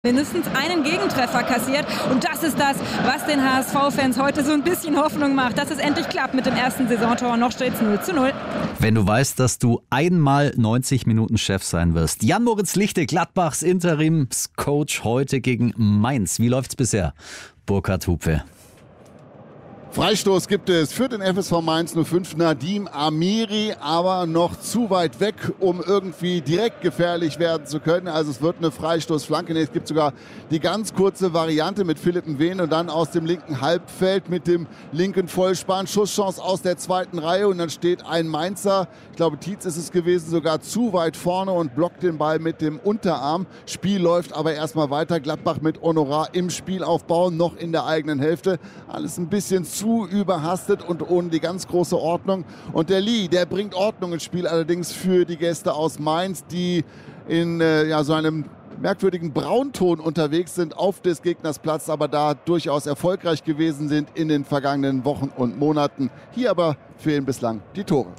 mindestens einen Gegentreffer kassiert. Und das ist das, was den HSV-Fans heute so ein bisschen Hoffnung macht, dass es endlich klappt mit dem ersten Saisontor. Noch steht es 0:0. Wenn du weißt, dass du einmal 90 Minuten Chef sein wirst. Jan-Moritz Lichte, Gladbachs Interimscoach heute gegen Mainz. Wie läuft's bisher? Burkhard Hupfe. Freistoß gibt es für den FSV Mainz 05, Nadim Amiri, aber noch zu weit weg, um irgendwie direkt gefährlich werden zu können. Also es wird eine Freistoßflanke. Es gibt sogar die ganz kurze Variante mit Philipp Nwene und dann aus dem linken Halbfeld mit dem linken Vollspann. Schusschance aus der zweiten Reihe und dann steht ein Mainzer, ich glaube Tietz ist es gewesen, sogar zu weit vorne und blockt den Ball mit dem Unterarm. Spiel läuft aber erstmal weiter. Gladbach mit Honorar im Spielaufbau, noch in der eigenen Hälfte. Alles ein bisschen zu überhastet und ohne die ganz große Ordnung. Und der Lee, der bringt Ordnung ins Spiel, allerdings für die Gäste aus Mainz, die in so einem merkwürdigen Braunton unterwegs sind auf des Gegners Platz, aber da durchaus erfolgreich gewesen sind in den vergangenen Wochen und Monaten. Hier aber fehlen bislang die Tore.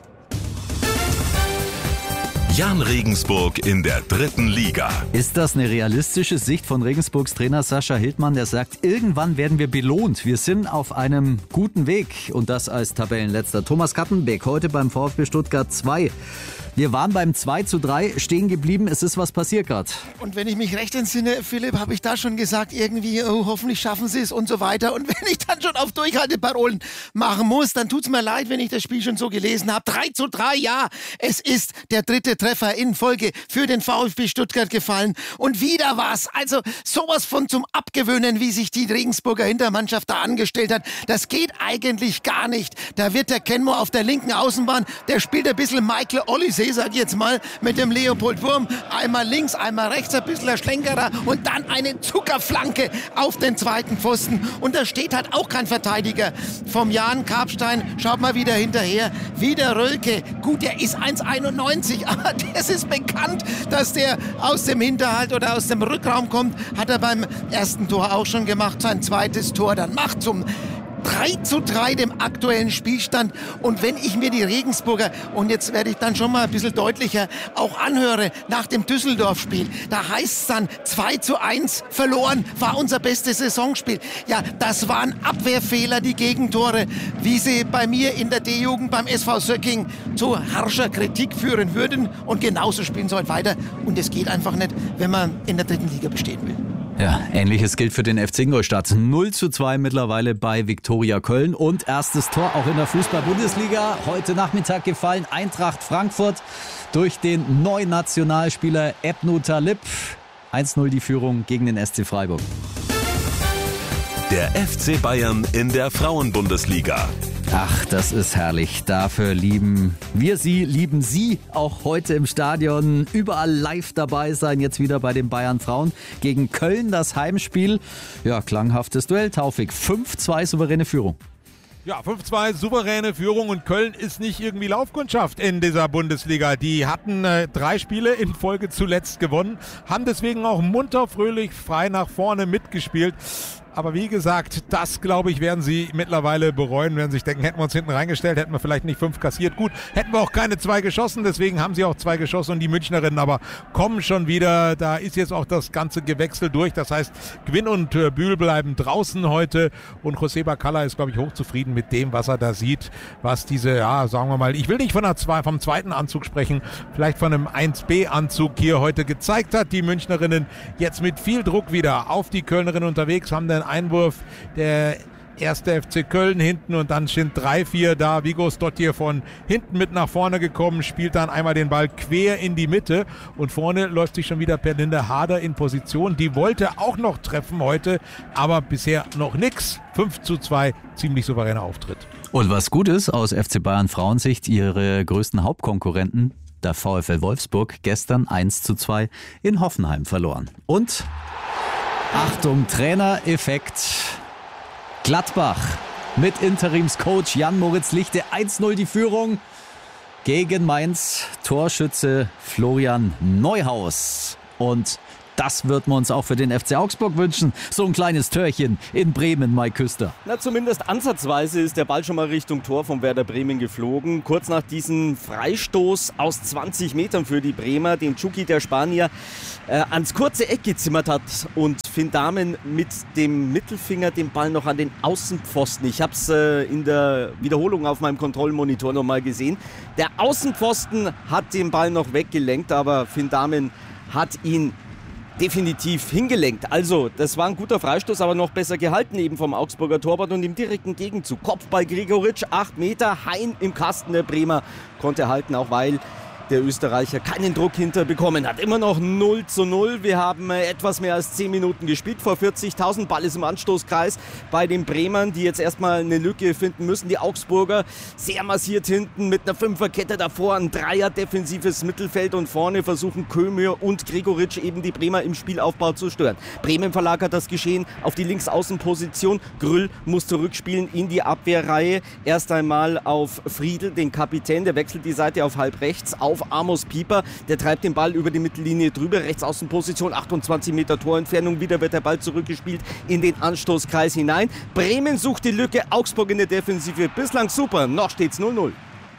Jan Regensburg in der 3. Liga. Ist das eine realistische Sicht von Regensburgs Trainer Sascha Hildmann, der sagt, irgendwann werden wir belohnt. Wir sind auf einem guten Weg und das als Tabellenletzter. Thomas Kattenbeck heute beim VfB Stuttgart 2. Wir waren beim 2:3 stehen geblieben. Es ist was passiert gerade. Und wenn ich mich recht entsinne, Philipp, habe ich da schon gesagt, irgendwie, hoffentlich schaffen sie es und so weiter. Und wenn ich dann schon auf Durchhalteparolen machen muss, dann tut's mir leid, wenn ich das Spiel schon so gelesen habe. 3:3, ja, es ist der 3. Treffer in Folge für den VfB Stuttgart gefallen. Und wieder was. Also sowas von zum Abgewöhnen, wie sich die Regensburger Hintermannschaft da angestellt hat. Das geht eigentlich gar nicht. Da wird der Kenmo auf der linken Außenbahn, der spielt ein bisschen Michael Olise, sag ich jetzt mal, mit dem Leopold Wurm. Einmal links, einmal rechts, ein bisschen ein Schlenkerer und dann eine Zuckerflanke auf den zweiten Pfosten. Und da steht halt auch kein Verteidiger vom Jan Karpstein. Schaut mal wieder hinterher. Wieder Rölke. Gut, der ist 1,91, aber es ist bekannt, dass der aus dem Hinterhalt oder aus dem Rückraum kommt. Hat er beim ersten Tor auch schon gemacht. Sein zweites Tor dann macht zum 3:3 dem aktuellen Spielstand. Und wenn ich mir die Regensburger, und jetzt werde ich dann schon mal ein bisschen deutlicher, auch anhöre nach dem Düsseldorf-Spiel, da heißt es dann 2:1 verloren, war unser bestes Saisonspiel. Ja, das waren Abwehrfehler, die Gegentore, wie sie bei mir in der D-Jugend beim SV Söcking zu harscher Kritik führen würden. Und genauso spielen sie heute weiter. Und es geht einfach nicht, wenn man in der 3. Liga bestehen will. Ja, Ähnliches gilt für den FC Ingolstadt. 0:2 mittlerweile bei Viktoria Köln und erstes Tor auch in der Fußball-Bundesliga. Heute Nachmittag gefallen Eintracht Frankfurt durch den neuen Nationalspieler Ebnu Talib. 1:0 die Führung gegen den SC Freiburg. Der FC Bayern in der Frauenbundesliga. Ach, das ist herrlich. Dafür lieben Sie auch heute im Stadion. Überall live dabei sein. Jetzt wieder bei den Bayern Frauen gegen Köln, das Heimspiel. Ja, klanghaftes Duell, Taufik. 5:2 souveräne Führung. Ja, 5:2 souveräne Führung und Köln ist nicht irgendwie Laufkundschaft in dieser Bundesliga. Die hatten 3 Spiele in Folge zuletzt gewonnen, haben deswegen auch munter, fröhlich, frei nach vorne mitgespielt. Aber wie gesagt, das, glaube ich, werden sie mittlerweile bereuen, werden sich denken, hätten wir uns hinten reingestellt, hätten wir vielleicht nicht 5 kassiert. Gut, hätten wir auch keine 2 geschossen, deswegen haben sie auch 2 geschossen und die Münchnerinnen aber kommen schon wieder. Da ist jetzt auch das ganze Gewechsel durch. Das heißt, Gwinn und Bühl bleiben draußen heute und José Bacalla ist, glaube ich, hochzufrieden mit dem, was er da sieht, was diese, ja, sagen wir mal, ich will nicht vom zweiten Anzug sprechen, vielleicht von einem 1B-Anzug hier heute gezeigt hat. Die Münchnerinnen jetzt mit viel Druck wieder auf die Kölnerinnen unterwegs, haben dann Einwurf der erste FC Köln hinten und dann sind 3-4 da. Viggo Stottier von hinten mit nach vorne gekommen, spielt dann einmal den Ball quer in die Mitte und vorne läuft sich schon wieder Perlinde Harder in Position. Die wollte auch noch treffen heute, aber bisher noch nix. 5:2, ziemlich souveräner Auftritt. Und was gut ist aus FC Bayern Frauensicht, ihre größten Hauptkonkurrenten, der VfL Wolfsburg, gestern 1:2 in Hoffenheim verloren. Und Achtung, Trainereffekt. Gladbach mit Interimscoach Jan-Moritz Lichte. 1:0 die Führung gegen Mainz. Torschütze Florian Neuhaus. Und das würden wir uns auch für den FC Augsburg wünschen. So ein kleines Törchen in Bremen, Mike Küster. Na, zumindest ansatzweise ist der Ball schon mal Richtung Tor von Werder Bremen geflogen. Kurz nach diesem Freistoß aus 20 Metern für die Bremer, den Chucky, der Spanier, ans kurze Eck gezimmert hat und Finn Dahmen mit dem Mittelfinger den Ball noch an den Außenpfosten. Ich habe es in der Wiederholung auf meinem Kontrollmonitor noch mal gesehen. Der Außenpfosten hat den Ball noch weggelenkt, aber Finn Dahmen hat ihn definitiv hingelenkt. Also, das war ein guter Freistoß, aber noch besser gehalten eben vom Augsburger Torwart und im direkten Gegenzug. Kopfball Gregoritsch, 8 Meter, Hein im Kasten. Der Bremer konnte halten, auch weil der Österreicher keinen Druck hinterbekommen hat. Immer noch 0:0. Wir haben etwas mehr als 10 Minuten gespielt vor 40.000. Ball ist im Anstoßkreis bei den Bremern, die jetzt erstmal eine Lücke finden müssen. Die Augsburger sehr massiert hinten mit einer Fünferkette davor, ein Dreier defensives Mittelfeld und vorne versuchen Kömür und Gregoritsch eben die Bremer im Spielaufbau zu stören. Bremen verlagert das Geschehen auf die Linksaußenposition. Grüll muss zurückspielen in die Abwehrreihe. Erst einmal auf Friedl, den Kapitän, der wechselt die Seite auf halb rechts, auf Amos Pieper, der treibt den Ball über die Mittellinie drüber, Rechtsaußenposition, 28 Meter Torentfernung, wieder wird der Ball zurückgespielt in den Anstoßkreis hinein. Bremen sucht die Lücke, Augsburg in der Defensive, bislang super, noch steht's 0:0.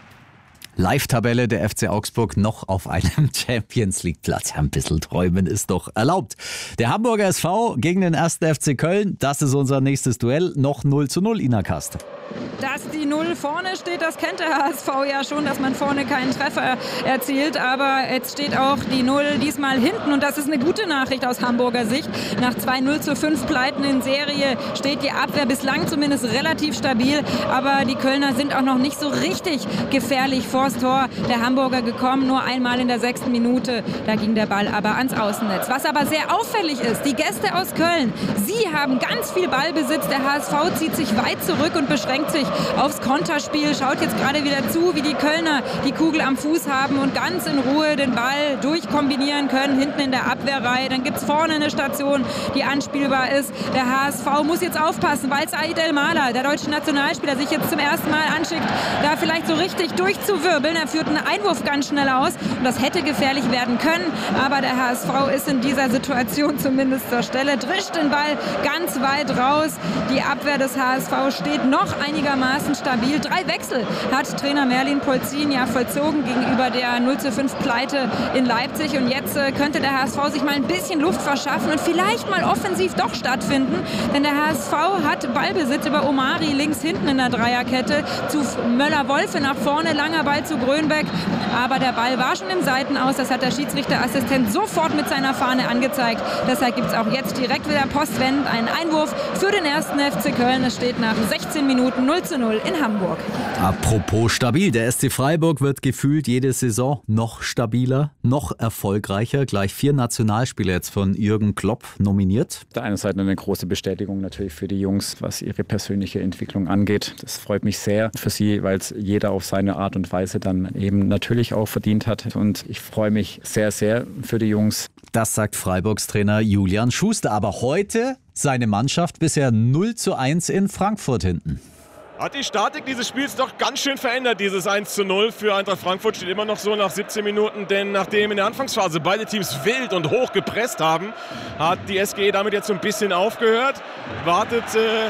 Live-Tabelle der FC Augsburg noch auf einem Champions-League-Platz. Ein bisschen träumen ist doch erlaubt. Der Hamburger SV gegen den 1. FC Köln, das ist unser nächstes Duell. Noch 0:0, Ina Kast. Dass die 0 vorne steht, das kennt der HSV ja schon, dass man vorne keinen Treffer erzielt. Aber jetzt steht auch die 0 diesmal hinten und das ist eine gute Nachricht aus Hamburger Sicht. Nach 2 0:5 Pleiten in Serie steht die Abwehr bislang zumindest relativ stabil. Aber die Kölner sind auch noch nicht so richtig gefährlich vors Tor der Hamburger gekommen. Nur einmal in der 6. Minute, da ging der Ball aber ans Außennetz. Was aber sehr auffällig ist, die Gäste aus Köln, sie haben ganz viel Ballbesitz. Der HSV zieht sich weit zurück und beschränkt sich aufs Konterspiel, schaut jetzt gerade wieder zu, wie die Kölner die Kugel am Fuß haben und ganz in Ruhe den Ball durchkombinieren können, hinten in der Abwehrreihe. Dann gibt es vorne eine Station, die anspielbar ist. Der HSV muss jetzt aufpassen, weil Said El-Mala, der deutsche Nationalspieler, sich jetzt zum ersten Mal anschickt, da vielleicht so richtig durchzuwirbeln. Er führt einen Einwurf ganz schnell aus und das hätte gefährlich werden können, aber der HSV ist in dieser Situation zumindest zur Stelle, drischt den Ball ganz weit raus. Die Abwehr des HSV steht noch einigermaßen stabil. 3 Wechsel hat Trainer Merlin Polzin ja vollzogen gegenüber der 0:5 Pleite in Leipzig. Und jetzt könnte der HSV sich mal ein bisschen Luft verschaffen und vielleicht mal offensiv doch stattfinden. Denn der HSV hat Ballbesitz über Omari links hinten in der Dreierkette zu Möller-Wolfe nach vorne. Langer Ball zu Grönbeck. Aber der Ball war schon im Seitenaus. Das hat der Schiedsrichterassistent sofort mit seiner Fahne angezeigt. Deshalb gibt es auch jetzt direkt wieder postwendend einen Einwurf für den 1. FC Köln. Es steht nach 16 Minuten 0:0 in Hamburg. Apropos stabil, der SC Freiburg wird gefühlt jede Saison noch stabiler, noch erfolgreicher. Gleich 4 Nationalspieler jetzt von Jürgen Klopp nominiert. Auf der einen Seite eine große Bestätigung natürlich für die Jungs, was ihre persönliche Entwicklung angeht. Das freut mich sehr für sie, weil es jeder auf seine Art und Weise dann eben natürlich auch verdient hat. Und ich freue mich sehr, sehr für die Jungs. Das sagt Freiburgs Trainer Julian Schuster. Aber heute seine Mannschaft bisher 0:1 in Frankfurt hinten. Hat die Statik dieses Spiels doch ganz schön verändert, dieses 1:0 für Eintracht Frankfurt. Steht immer noch so nach 17 Minuten, denn nachdem in der Anfangsphase beide Teams wild und hoch gepresst haben, hat die SGE damit jetzt so ein bisschen aufgehört, wartet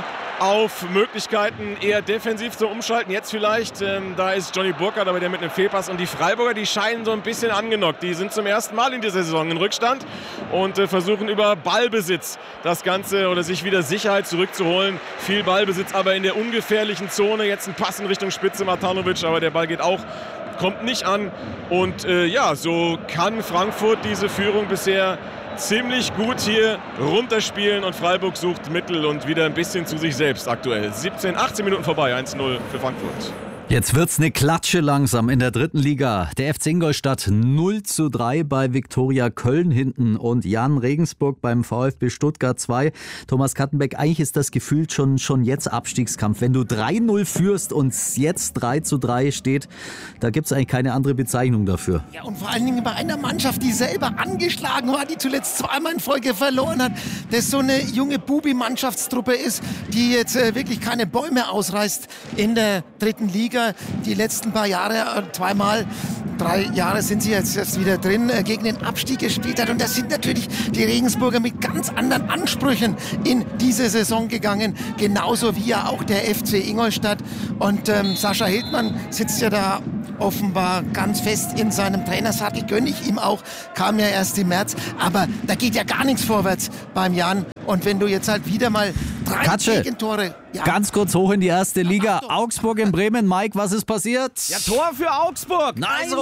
auf Möglichkeiten eher defensiv zu umschalten. Jetzt vielleicht, da ist Johnny Burkhardt, aber der mit einem Fehlpass. Und die Freiburger, die scheinen so ein bisschen angenockt. Die sind zum ersten Mal in dieser Saison in Rückstand und versuchen über Ballbesitz das Ganze oder sich wieder Sicherheit zurückzuholen. Viel Ballbesitz, aber in der ungefährlichen Zone. Jetzt ein Pass in Richtung Spitze Matanovic, aber der Ball geht auch, kommt nicht an. Und ja, so kann Frankfurt diese Führung bisher ziemlich gut hier runterspielen und Freiburg sucht Mittel und wieder ein bisschen zu sich selbst aktuell. 18 Minuten vorbei, 1:0 für Frankfurt. Jetzt wird's eine Klatsche langsam in der 3. Liga. Der FC Ingolstadt 0:3 bei Viktoria Köln hinten und Jan Regensburg beim VfB Stuttgart 2. Thomas Kattenbeck, eigentlich ist das gefühlt schon jetzt Abstiegskampf. Wenn du 3:0 führst und jetzt 3:3 steht, da gibt's eigentlich keine andere Bezeichnung dafür. Ja, und vor allen Dingen bei einer Mannschaft, die selber angeschlagen war, die zuletzt 2-mal in Folge verloren hat, das so eine junge Bubi-Mannschaftstruppe ist, die jetzt wirklich keine Bäume ausreißt in der 3. Liga. Die letzten paar Jahre 2-mal 3 Jahre sind sie jetzt wieder drin, gegen den Abstieg gespielt hat. Und da sind natürlich die Regensburger mit ganz anderen Ansprüchen in diese Saison gegangen. Genauso wie ja auch der FC Ingolstadt. Und Sascha Hildmann sitzt ja da offenbar ganz fest in seinem Trainersattel. Gönne ich ihm auch. Kam ja erst im März. Aber da geht ja gar nichts vorwärts beim Jan. Und wenn du jetzt halt wieder mal 3 Gegentore... Ja. Ganz kurz hoch in die erste Liga. Augsburg in Bremen. Mike, was ist passiert? Ja, Tor für Augsburg.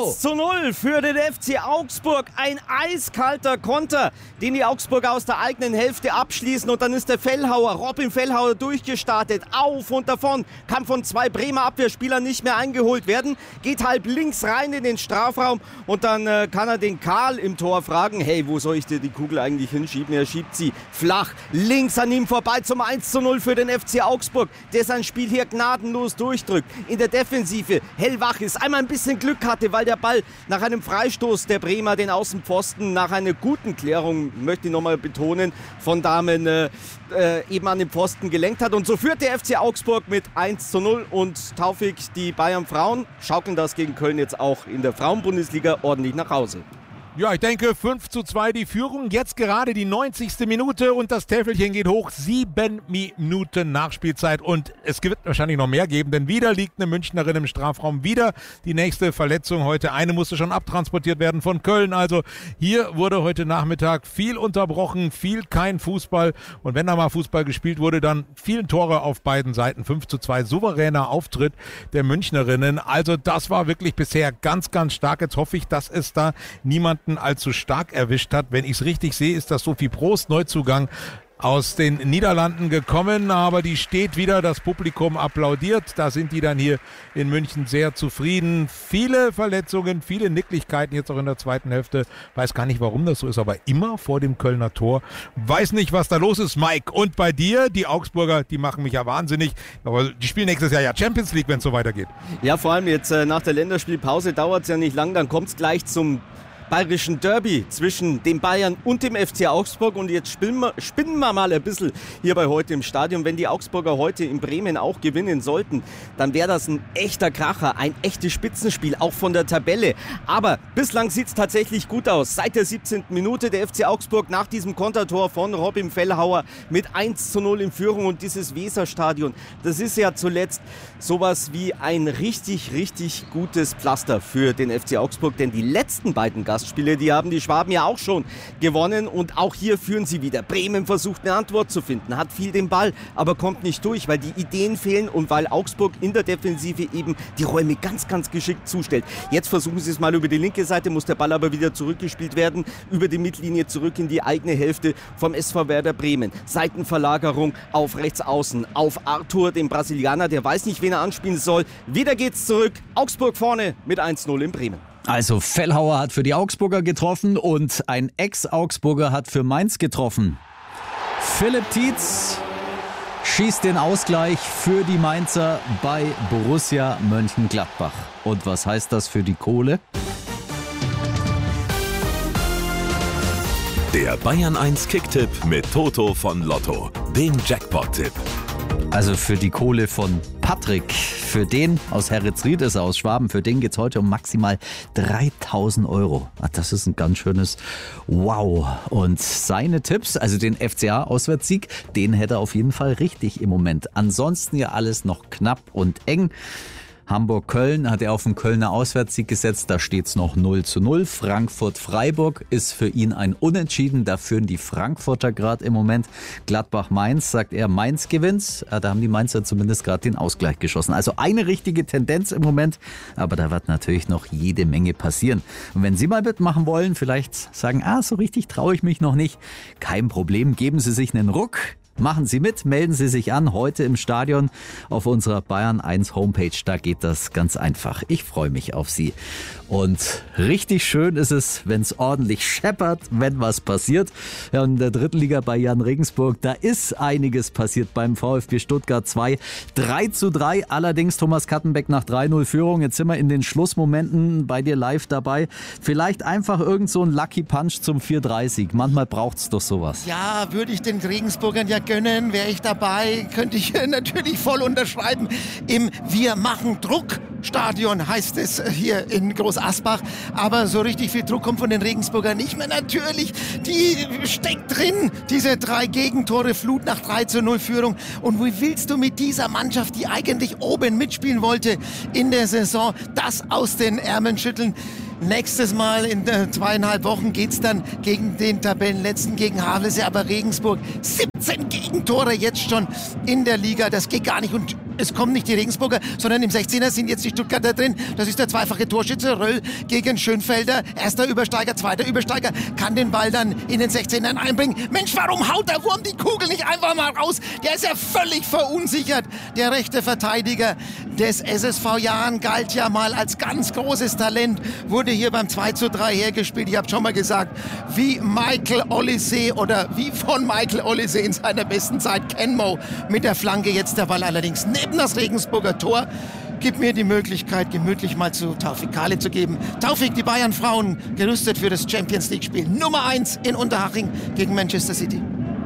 1:0 für den FC Augsburg. Ein eiskalter Konter, den die Augsburger aus der eigenen Hälfte abschließen. Und dann ist der Robin Fellhauer durchgestartet. Auf und davon. Kann von 2 Bremer Abwehrspielern nicht mehr eingeholt werden. Geht halb links rein in den Strafraum. Und dann kann er den Karl im Tor fragen, hey, wo soll ich dir die Kugel eigentlich hinschieben? Er schiebt sie flach links an ihm vorbei zum 1:0 für den FC Augsburg, der sein Spiel hier gnadenlos durchdrückt. In der Defensive hellwach ist, einmal ein bisschen Glück hatte, weil der Ball nach einem Freistoß der Bremer den Außenpfosten nach einer guten Klärung, möchte ich nochmal betonen, von Damen eben an den Pfosten gelenkt hat. Und so führt der FC Augsburg mit 1:0 und Taufik, die Bayern Frauen, schaukeln das gegen Köln jetzt auch in der Frauenbundesliga ordentlich nach Hause. Ja, ich denke 5:2 die Führung. Jetzt gerade die 90. Minute und das Täfelchen geht hoch. 7 Minuten Nachspielzeit und es wird wahrscheinlich noch mehr geben, denn wieder liegt eine Münchnerin im Strafraum. Wieder die nächste Verletzung heute. Eine musste schon abtransportiert werden von Köln. Also hier wurde heute Nachmittag viel unterbrochen, viel kein Fußball. Und wenn da mal Fußball gespielt wurde, dann vielen Tore auf beiden Seiten. 5:2 souveräner Auftritt der Münchnerinnen. Also das war wirklich bisher ganz, ganz stark. Jetzt hoffe ich, dass es da niemanden allzu stark erwischt hat. Wenn ich es richtig sehe, ist das Sophie Prost, Neuzugang aus den Niederlanden gekommen, aber die steht wieder, das Publikum applaudiert. Da sind die dann hier in München sehr zufrieden. Viele Verletzungen, viele Nicklichkeiten jetzt auch in der zweiten Hälfte. Weiß gar nicht, warum das so ist, aber immer vor dem Kölner Tor. Weiß nicht, was da los ist, Mike. Und bei dir, die Augsburger, die machen mich ja wahnsinnig. Aber die spielen nächstes Jahr ja Champions League, wenn es so weitergeht. Ja, vor allem jetzt nach der Länderspielpause dauert es ja nicht lang, dann kommt es gleich zum bayerischen Derby zwischen den Bayern und dem FC Augsburg. Und jetzt spinnen wir mal ein bisschen hier bei heute im Stadion. Wenn die Augsburger heute in Bremen auch gewinnen sollten, dann wäre das ein echter Kracher, ein echtes Spitzenspiel, auch von der Tabelle. Aber bislang sieht es tatsächlich gut aus. Seit der 17. Minute der FC Augsburg nach diesem Kontertor von Robin Fellhauer mit 1:0 in Führung. Und dieses Weserstadion, das ist ja zuletzt sowas wie ein richtig, richtig gutes Pflaster für den FC Augsburg. Denn die letzten beiden Gastspiele, die haben die Schwaben ja auch schon gewonnen und auch hier führen sie wieder. Bremen versucht eine Antwort zu finden, hat viel den Ball, aber kommt nicht durch, weil die Ideen fehlen und weil Augsburg in der Defensive eben die Räume ganz, ganz geschickt zustellt. Jetzt versuchen sie es mal über die linke Seite, muss der Ball aber wieder zurückgespielt werden, über die Mittellinie zurück in die eigene Hälfte vom SV Werder Bremen. Seitenverlagerung auf rechts außen, auf Arthur, den Brasilianer, der weiß nicht, wen er anspielen soll. Wieder geht's zurück, Augsburg vorne mit 1:0 in Bremen. Also Fellhauer hat für die Augsburger getroffen und ein Ex-Augsburger hat für Mainz getroffen. Philipp Tietz schießt den Ausgleich für die Mainzer bei Borussia Mönchengladbach. Und was heißt das für die Kohle? Der Bayern 1 Kicktipp mit Toto von Lotto, dem Jackpot-Tipp. Also für die Kohle von Patrick, für den aus Herritzried ist er aus Schwaben, für den geht es heute um maximal 3.000 €. Ach, das ist ein ganz schönes Wow. Und seine Tipps, also den FCA-Auswärtssieg, den hätte er auf jeden Fall richtig im Moment. Ansonsten ja alles noch knapp und eng. Hamburg-Köln hat er auf den Kölner Auswärtssieg gesetzt, da steht es noch 0:0. Frankfurt-Freiburg ist für ihn ein Unentschieden, da führen die Frankfurter gerade im Moment. Gladbach-Mainz, sagt er, Mainz gewinnt. Da haben die Mainzer zumindest gerade den Ausgleich geschossen. Also eine richtige Tendenz im Moment, aber da wird natürlich noch jede Menge passieren. Und wenn Sie mal mitmachen wollen, vielleicht sagen, so richtig traue ich mich noch nicht, kein Problem, geben Sie sich einen Ruck. Machen Sie mit, melden Sie sich an, heute im Stadion auf unserer Bayern 1 Homepage, da geht das ganz einfach. Ich freue mich auf Sie. Und richtig schön ist es, wenn es ordentlich scheppert, wenn was passiert. Ja, und in der dritten Liga bei Jan Regensburg, da ist einiges passiert beim VfB Stuttgart 2. 3:3, allerdings Thomas Kattenbeck nach 3:0 Führung. Jetzt sind wir in den Schlussmomenten bei dir live dabei. Vielleicht einfach irgend so ein Lucky Punch zum 4:3-Sieg. Manchmal braucht es doch sowas. Ja, würde ich den Regensburgern ja gönnen, wäre ich dabei, könnte ich natürlich voll unterschreiben. Im Wir machen Druck Stadion heißt es hier in Groß Asbach. Aber so richtig viel Druck kommt von den Regensburgern nicht mehr. Natürlich, die steckt drin, diese 3 Gegentore, Flut nach 3:0 Führung. Und wie willst du mit dieser Mannschaft, die eigentlich oben mitspielen wollte in der Saison, das aus den Ärmeln schütteln? Nächstes Mal in 2,5 Wochen geht's dann gegen den Tabellenletzten, gegen Havelse. Aber Regensburg, 17 Gegentore jetzt schon in der Liga. Das geht gar nicht. Und es kommen nicht die Regensburger, sondern im 16er sind jetzt die Stuttgarter drin. Das ist der zweifache Torschütze Röll gegen Schönfelder. Erster Übersteiger, zweiter Übersteiger. Kann den Ball dann in den 16ern einbringen. Mensch, warum haut der Wurm die Kugel nicht einfach mal raus? Der ist ja völlig verunsichert. Der rechte Verteidiger des SSV Jahn galt ja mal als ganz großes Talent. Wurde hier beim 2:3 hergespielt. Ich habe schon mal gesagt, wie Michael Olysee oder wie von Michael Olysee in seiner besten Zeit Kenmo mit der Flanke. Jetzt der Ball allerdings neben das Regensburger Tor. Gib mir die Möglichkeit, gemütlich mal zu Taufik Kale zu geben. Taufik, die Bayern-Frauen gerüstet für das Champions-League-Spiel Nummer 1 in Unterhaching gegen Manchester City.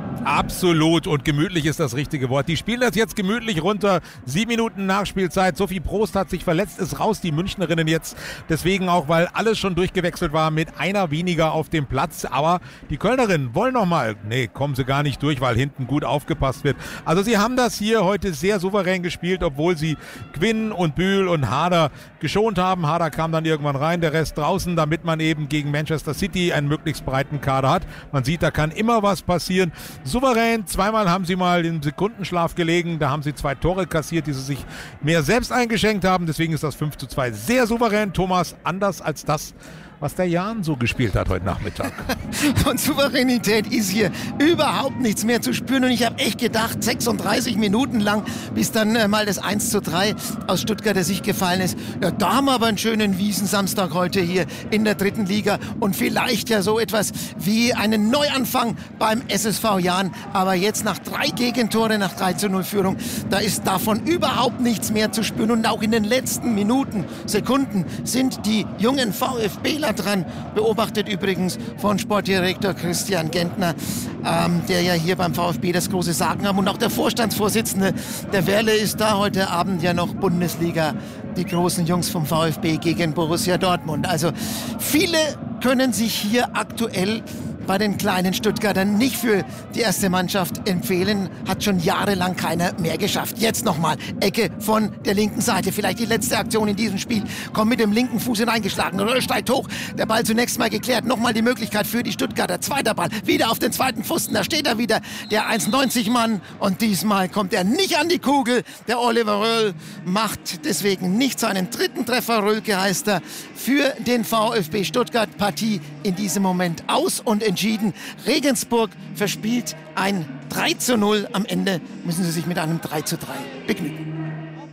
Absolut, und gemütlich ist das richtige Wort. Die spielen das jetzt gemütlich runter. 7 Minuten Nachspielzeit. Sophie Prost hat sich verletzt, ist raus. Die Münchnerinnen jetzt deswegen auch, weil alles schon durchgewechselt war, mit einer weniger auf dem Platz. Aber die Kölnerinnen wollen nochmal. Nee, kommen sie gar nicht durch, weil hinten gut aufgepasst wird. Also sie haben das hier heute sehr souverän gespielt, obwohl sie Quinn und Bühl und Harder geschont haben. Harder kam dann irgendwann rein, der Rest draußen, damit man eben gegen Manchester City einen möglichst breiten Kader hat. Man sieht, da kann immer was passieren. Souverän, zweimal haben sie mal im Sekundenschlaf gelegen, da haben sie 2 Tore kassiert, die sie sich mehr selbst eingeschenkt haben, deswegen ist das 5:2 sehr souverän. Thomas, anders als das, was der Jan so gespielt hat heute Nachmittag. Von Souveränität ist hier überhaupt nichts mehr zu spüren und ich habe echt gedacht, 36 Minuten lang, bis dann mal das 1:3 aus Stuttgarter Sicht gefallen ist. Ja, da haben wir aber einen schönen Wiesensamstag heute hier in der 3. Liga und vielleicht ja so etwas wie einen Neuanfang beim SSV Jahn. Aber jetzt nach 3 Gegentore, nach 3:0 Führung, da ist davon überhaupt nichts mehr zu spüren und auch in den letzten Minuten, Sekunden sind die jungen VfBler dran, beobachtet übrigens von Sportdirektor Christian Gentner, der ja hier beim VfB das große Sagen haben und auch der Vorstandsvorsitzende, der Werle, ist da heute Abend ja noch Bundesliga, die großen Jungs vom VfB gegen Borussia Dortmund. Also viele können sich hier aktuell bei den kleinen Stuttgartern nicht für die erste Mannschaft empfehlen. Hat schon jahrelang keiner mehr geschafft. Jetzt nochmal Ecke von der linken Seite. Vielleicht die letzte Aktion in diesem Spiel. Kommt mit dem linken Fuß hineingeschlagen. Röll steigt hoch. Der Ball zunächst mal geklärt. Nochmal die Möglichkeit für die Stuttgarter. Zweiter Ball. Wieder auf den zweiten Pfosten. Da steht er wieder. Der 1,90 Mann. Und diesmal kommt er nicht an die Kugel. Der Oliver Röll macht deswegen nicht seinen 3. Treffer. Röllke heißt er für den VfB Stuttgart. Partie in diesem Moment aus und entschieden. Regensburg verspielt ein 3:0. Am Ende müssen sie sich mit einem 3:3 begnügen.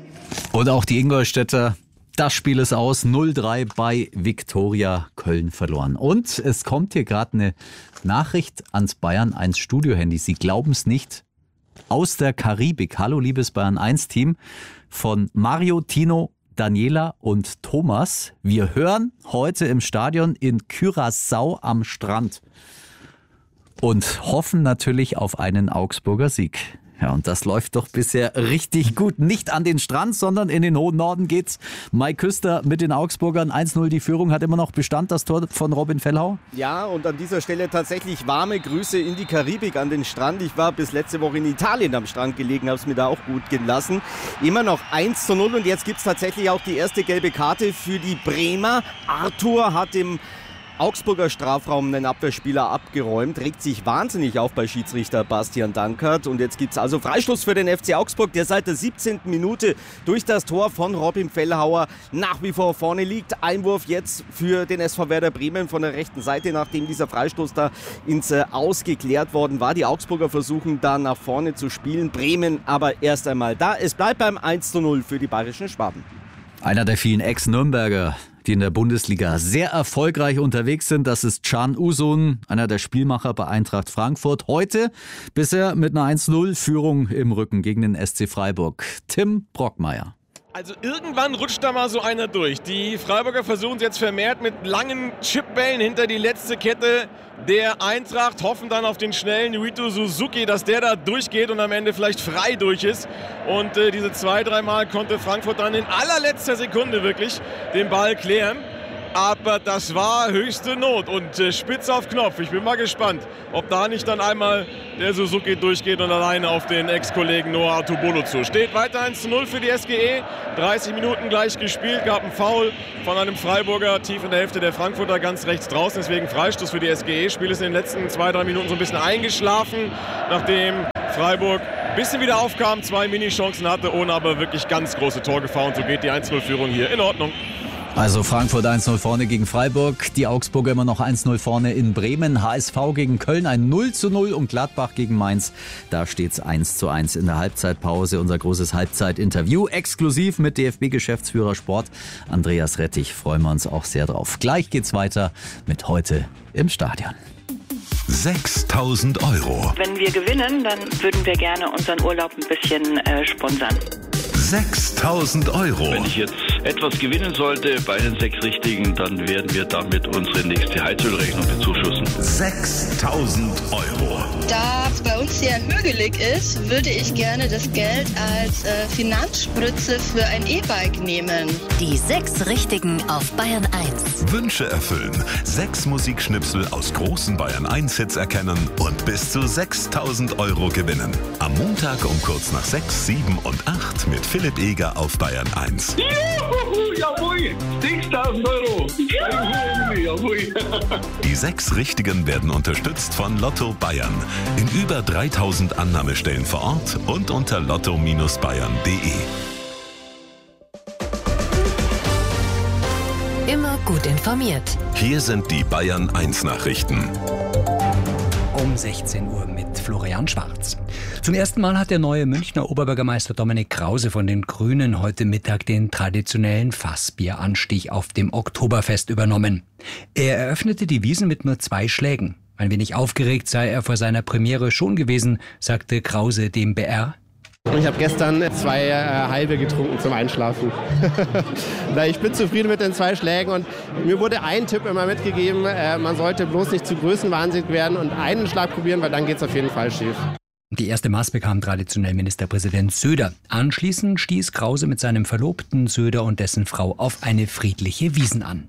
Und auch die Ingolstädter, das Spiel ist aus. 0:3 bei Viktoria Köln verloren. Und es kommt hier gerade eine Nachricht ans Bayern 1 Studiohandy. Sie glauben es nicht. Aus der Karibik. Hallo, liebes Bayern 1 Team. Von Mario, Tino, Daniela und Thomas. Wir hören heute im Stadion in Curaçao am Strand und hoffen natürlich auf einen Augsburger Sieg. Ja, und das läuft doch bisher richtig gut. Nicht an den Strand, sondern in den hohen Norden geht's. Mai Küster mit den Augsburgern. 1:0 die Führung, hat immer noch Bestand, das Tor von Robin Fellhauer. Ja, und an dieser Stelle tatsächlich warme Grüße in die Karibik, an den Strand. Ich war bis letzte Woche in Italien am Strand gelegen, habe es mir da auch gut gehen lassen. Immer noch 1:0 und jetzt gibt es tatsächlich auch die erste gelbe Karte für die Bremer. Arthur hat im Augsburger Strafraum einen Abwehrspieler abgeräumt, regt sich wahnsinnig auf bei Schiedsrichter Bastian Dankert und jetzt gibt es also Freistoß für den FC Augsburg, der seit der 17. Minute durch das Tor von Robin Fellhauer nach wie vor vorne liegt. Einwurf jetzt für den SV Werder Bremen von der rechten Seite, nachdem dieser Freistoß da ins Aus geklärt worden war. Die Augsburger versuchen da nach vorne zu spielen, Bremen aber erst einmal da. Es bleibt beim 1:0 für die bayerischen Schwaben. Einer der vielen Ex-Nürnberger, die in der Bundesliga sehr erfolgreich unterwegs sind, das ist Can Uzun, einer der Spielmacher bei Eintracht Frankfurt. Heute bisher mit einer 1:0 Führung im Rücken gegen den SC Freiburg. Tim Brockmeier. Also irgendwann rutscht da mal so einer durch. Die Freiburger versuchen es jetzt vermehrt mit langen Chipbällen hinter die letzte Kette der Eintracht, hoffen dann auf den schnellen Yuito Suzuki, dass der da durchgeht und am Ende vielleicht frei durch ist. Und diese 2-3 Mal konnte Frankfurt dann in allerletzter Sekunde wirklich den Ball klären. Aber das war höchste Not und spitz auf Knopf. Ich bin mal gespannt, ob da nicht dann einmal der Suzuki durchgeht und alleine auf den Ex-Kollegen Noah Atubolo zu. Steht weiter 1:0 für die SGE. 30 Minuten gleich gespielt, gab einen Foul von einem Freiburger tief in der Hälfte der Frankfurter ganz rechts draußen. Deswegen Freistoß für die SGE. Spiel ist in den letzten 2-3 Minuten so ein bisschen eingeschlafen, nachdem Freiburg ein bisschen wieder aufkam, 2 Mini-Chancen hatte, ohne aber wirklich ganz große Torgefahr. Und so geht die 1:0-Führung hier in Ordnung. Also Frankfurt 1:0 vorne gegen Freiburg, die Augsburger immer noch 1:0 vorne in Bremen, HSV gegen Köln ein 0:0 und Gladbach gegen Mainz, da steht's 1:1 in der Halbzeitpause. Unser großes Halbzeitinterview, exklusiv mit DFB-Geschäftsführer Sport Andreas Rettich, freuen wir uns auch sehr drauf. Gleich geht's weiter mit Heute im Stadion. 6.000 €. Wenn wir gewinnen, dann würden wir gerne unseren Urlaub ein bisschen sponsern. 6.000 €. Wenn ich jetzt etwas gewinnen sollte bei den 6 Richtigen, dann werden wir damit unsere nächste Heizölrechnung bezuschussen. 6.000 €. Da es bei uns sehr hügelig ist, würde ich gerne das Geld als Finanzspritze für ein E-Bike nehmen. Die 6 Richtigen auf Bayern 1. Wünsche erfüllen, 6 Musikschnipsel aus großen Bayern 1 Hits erkennen und bis zu 6.000 € gewinnen. Am Montag um kurz nach 6, 7 und 8 mit Philipp Eger auf Bayern 1. Juhu, jawohl, 6.000 €. Jawohl. Die 6 Richtigen werden unterstützt von Lotto Bayern. In über 3.000 Annahmestellen vor Ort und unter lotto-bayern.de. Immer gut informiert. Hier sind die Bayern 1 Nachrichten. Um 16 Uhr mit Florian Schwarz. Zum ersten Mal hat der neue Münchner Oberbürgermeister Dominik Krause von den Grünen heute Mittag den traditionellen Fassbieranstich auf dem Oktoberfest übernommen. Er eröffnete die Wiesn mit nur 2 Schlägen. Ein wenig aufgeregt sei er vor seiner Premiere schon gewesen, sagte Krause dem BR. Ich habe gestern 2 halbe getrunken zum Einschlafen. Ich bin zufrieden mit den 2 Schlägen und mir wurde ein Tipp immer mitgegeben, man sollte bloß nicht zu größenwahnsinnig werden und einen Schlag probieren, weil dann geht es auf jeden Fall schief. Die erste Maß bekam traditionell Ministerpräsident Söder. Anschließend stieß Krause mit seinem Verlobten Söder und dessen Frau auf eine friedliche Wiesn an.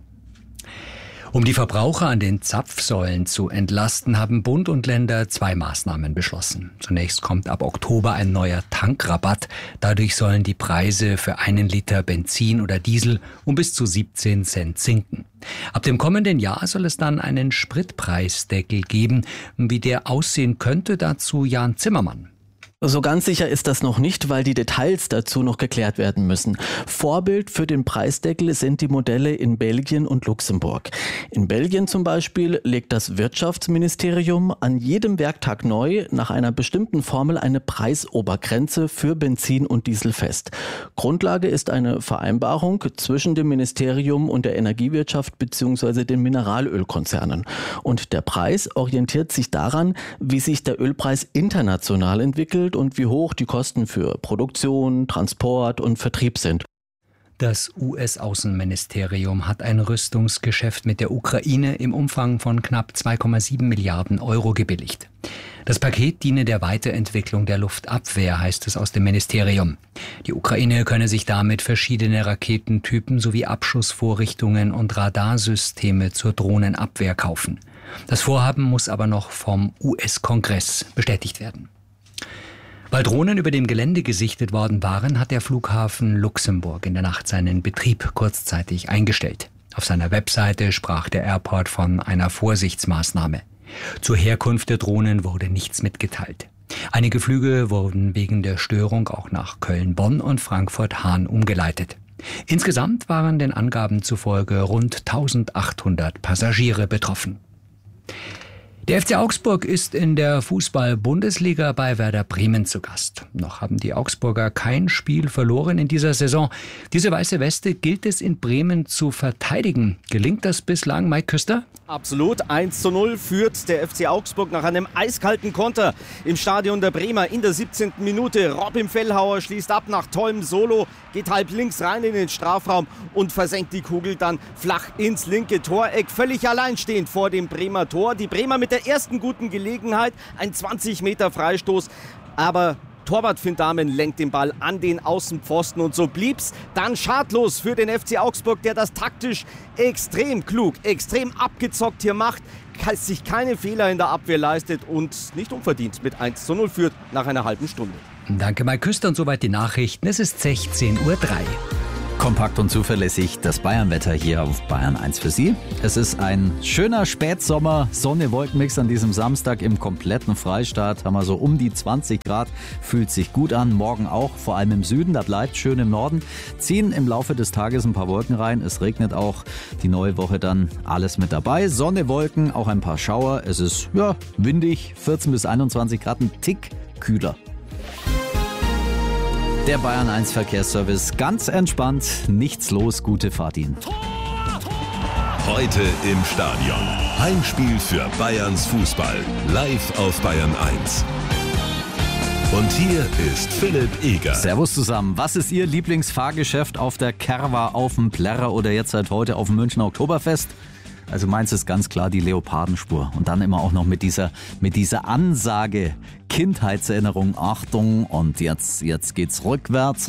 Um die Verbraucher an den Zapfsäulen zu entlasten, haben Bund und Länder 2 Maßnahmen beschlossen. Zunächst kommt ab Oktober ein neuer Tankrabatt. Dadurch sollen die Preise für 1 Liter Benzin oder Diesel um bis zu 17 Cent sinken. Ab dem kommenden Jahr soll es dann einen Spritpreisdeckel geben. Wie der aussehen könnte, dazu Jan Zimmermann. So ganz sicher ist das noch nicht, weil die Details dazu noch geklärt werden müssen. Vorbild für den Preisdeckel sind die Modelle in Belgien und Luxemburg. In Belgien zum Beispiel legt das Wirtschaftsministerium an jedem Werktag neu nach einer bestimmten Formel eine Preisobergrenze für Benzin und Diesel fest. Grundlage ist eine Vereinbarung zwischen dem Ministerium und der Energiewirtschaft bzw. den Mineralölkonzernen. Und der Preis orientiert sich daran, wie sich der Ölpreis international entwickelt und wie hoch die Kosten für Produktion, Transport und Vertrieb sind. Das US-Außenministerium hat ein Rüstungsgeschäft mit der Ukraine im Umfang von knapp 2,7 Milliarden Euro gebilligt. Das Paket diene der Weiterentwicklung der Luftabwehr, heißt es aus dem Ministerium. Die Ukraine könne sich damit verschiedene Raketentypen sowie Abschussvorrichtungen und Radarsysteme zur Drohnenabwehr kaufen. Das Vorhaben muss aber noch vom US-Kongress bestätigt werden. Weil Drohnen über dem Gelände gesichtet worden waren, hat der Flughafen Luxemburg in der Nacht seinen Betrieb kurzzeitig eingestellt. Auf seiner Webseite sprach der Airport von einer Vorsichtsmaßnahme. Zur Herkunft der Drohnen wurde nichts mitgeteilt. Einige Flüge wurden wegen der Störung auch nach Köln-Bonn und Frankfurt-Hahn umgeleitet. Insgesamt waren den Angaben zufolge rund 1800 Passagiere betroffen. Der FC Augsburg ist in der Fußball-Bundesliga bei Werder Bremen zu Gast. Noch haben die Augsburger kein Spiel verloren in dieser Saison. Diese weiße Weste gilt es in Bremen zu verteidigen. Gelingt das bislang, Mike Küster? Absolut. 1:0 führt der FC Augsburg nach einem eiskalten Konter im Stadion der Bremer in der 17. Minute. Robin Fellhauer schließt ab nach tollem Solo, geht halb links rein in den Strafraum und versenkt die Kugel dann flach ins linke Toreck. Völlig alleinstehend vor dem Bremer Tor. Die Bremer mit der ersten guten Gelegenheit, ein 20 Meter Freistoß, aber Torwart Finn Dahmen lenkt den Ball an den Außenpfosten und so blieb's dann schadlos für den FC Augsburg, der das taktisch extrem klug, extrem abgezockt hier macht, sich keine Fehler in der Abwehr leistet und nicht unverdient mit 1:0 führt nach einer halben Stunde. Danke, Mike Küster, und soweit die Nachrichten. Es ist 16:03 Uhr. Kompakt und zuverlässig das Bayernwetter hier auf Bayern 1 für Sie. Es ist ein schöner Spätsommer, Sonne-Wolkenmix an diesem Samstag im kompletten Freistaat. Haben wir so um die 20 Grad, fühlt sich gut an. Morgen auch, vor allem im Süden, da bleibt schön im Norden. Ziehen im Laufe des Tages ein paar Wolken rein. Es regnet auch, die neue Woche dann alles mit dabei. Sonne, Wolken, auch ein paar Schauer. Es ist windig, 14 bis 21 Grad, ein Tick kühler. Der Bayern 1 Verkehrsservice, ganz entspannt, nichts los, gute Fahrt Ihnen. Heute im Stadion. Heimspiel für Bayerns Fußball. Live auf Bayern 1. Und hier ist Philipp Eger. Servus zusammen. Was ist Ihr Lieblingsfahrgeschäft auf der Kerwa, auf dem Plärrer oder jetzt seit heute auf dem Münchner Oktoberfest? Also meins ist ganz klar die Leopardenspur. Und dann immer auch noch mit dieser Ansage, Kindheitserinnerung, Achtung, und jetzt geht's rückwärts,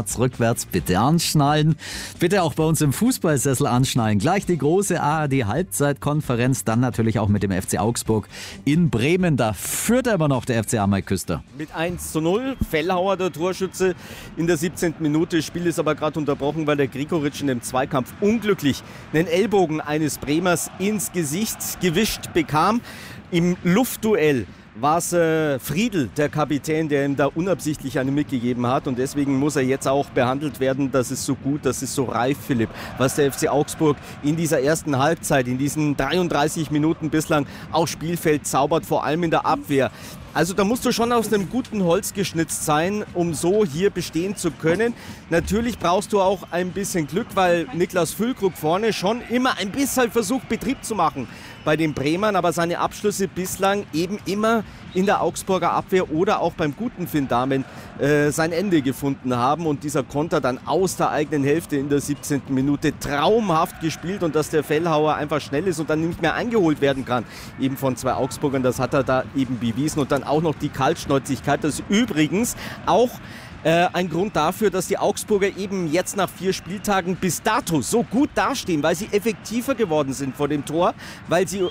bitte anschnallen. Bitte auch bei uns im Fußballsessel anschnallen. Gleich die große ARD-Halbzeitkonferenz, dann natürlich auch mit dem FC Augsburg in Bremen. Da führt immer noch der FCA, Mike Küster. Mit 1:0, Fellhauer der Torschütze in der 17. Minute. Spiel ist aber gerade unterbrochen, weil der Gregoritsch in dem Zweikampf unglücklich einen Ellbogen eines Bremers ins Gesicht gewischt bekam. Im Luftduell war es Friedl, der Kapitän, der ihm da unabsichtlich eine mitgegeben hat, und deswegen muss er jetzt auch behandelt werden. Das ist so gut, das ist so reif, Philipp, was der FC Augsburg in dieser ersten Halbzeit, in diesen 33 Minuten bislang aufs Spielfeld zaubert, vor allem in der Abwehr. Also da musst du schon aus einem guten Holz geschnitzt sein, um so hier bestehen zu können. Natürlich brauchst du auch ein bisschen Glück, weil Niklas Füllkrug vorne schon immer ein bisschen versucht, Betrieb zu machen bei den Bremern, aber seine Abschlüsse bislang eben immer in der Augsburger Abwehr oder auch beim guten Finn Dahmen sein Ende gefunden haben, und dieser Konter dann aus der eigenen Hälfte in der 17. Minute traumhaft gespielt, und dass der Fellhauer einfach schnell ist und dann nicht mehr eingeholt werden kann, eben von zwei Augsburgern, das hat er da eben bewiesen, und dann auch noch die Kaltschnäuzigkeit, das ist übrigens auch ein Grund dafür, dass die Augsburger eben jetzt nach 4 Spieltagen bis dato so gut dastehen, weil sie effektiver geworden sind vor dem Tor, weil sie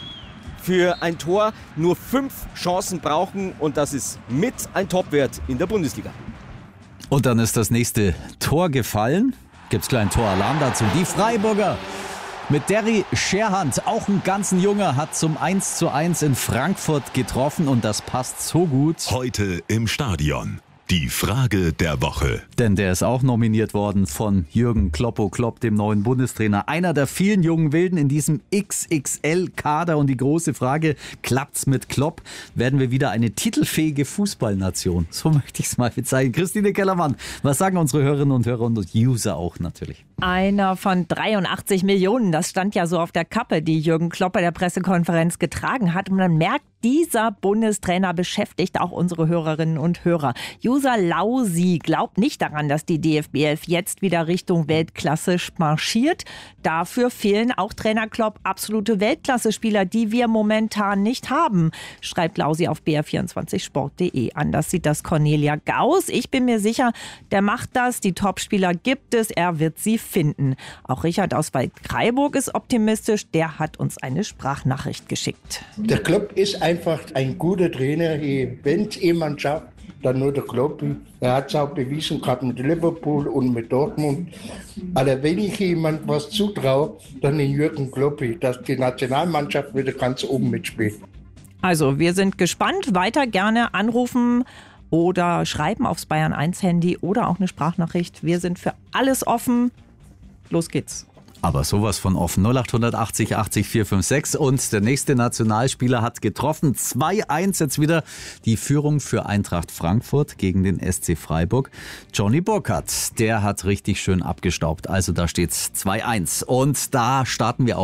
für ein Tor nur 5 Chancen brauchen, und das ist mit ein Topwert in der Bundesliga. Und dann ist das nächste Tor gefallen. Gibt's kleinen Toralarm dazu. Die Freiburger mit Derry Scherhand, auch ein ganzen Junger, hat zum 1:1 in Frankfurt getroffen, und das passt so gut. Heute im Stadion. Die Frage der Woche. Denn der ist auch nominiert worden von Jürgen Klopp, dem neuen Bundestrainer. Einer der vielen jungen Wilden in diesem XXL-Kader. Und die große Frage, klappt's mit Klopp? Werden wir wieder eine titelfähige Fußballnation? So möchte ich es mal bezeichnen. Christine Kellermann, was sagen unsere Hörerinnen und Hörer und User auch natürlich? Einer von 83 Millionen, das stand ja so auf der Kappe, die Jürgen Klopp bei der Pressekonferenz getragen hat. Und man merkt, dieser Bundestrainer beschäftigt auch unsere Hörerinnen und Hörer. User Lausi glaubt nicht daran, dass die DFB 11 jetzt wieder Richtung Weltklasse marschiert. Dafür fehlen auch Trainer Klopp absolute Weltklasse-Spieler, die wir momentan nicht haben, schreibt Lausi auf br24sport.de. Anders sieht das Cornelia Gauss. Ich bin mir sicher, der macht das. Die Topspieler gibt es, er wird sie finden. Auch Richard aus Waldkraiburg ist optimistisch. Der hat uns eine Sprachnachricht geschickt. Der Klopp ist einfach ein guter Trainer. Wenn es jemand schafft, dann nur der Klopp. Er hat es auch bewiesen, gerade mit Liverpool und mit Dortmund. Aber wenn ich jemand was zutraue, dann den Jürgen Klopp, dass die Nationalmannschaft wieder ganz oben mitspielt. Also wir sind gespannt. Weiter gerne anrufen oder schreiben aufs Bayern 1 Handy oder auch eine Sprachnachricht. Wir sind für alles offen. Los geht's. Aber sowas von offen. 0880 80 456 und der nächste Nationalspieler hat getroffen. 2-1 jetzt wieder die Führung für Eintracht Frankfurt gegen den SC Freiburg. Johnny Burkhardt, der hat richtig schön abgestaubt. Also da steht's 2-1 und da starten wir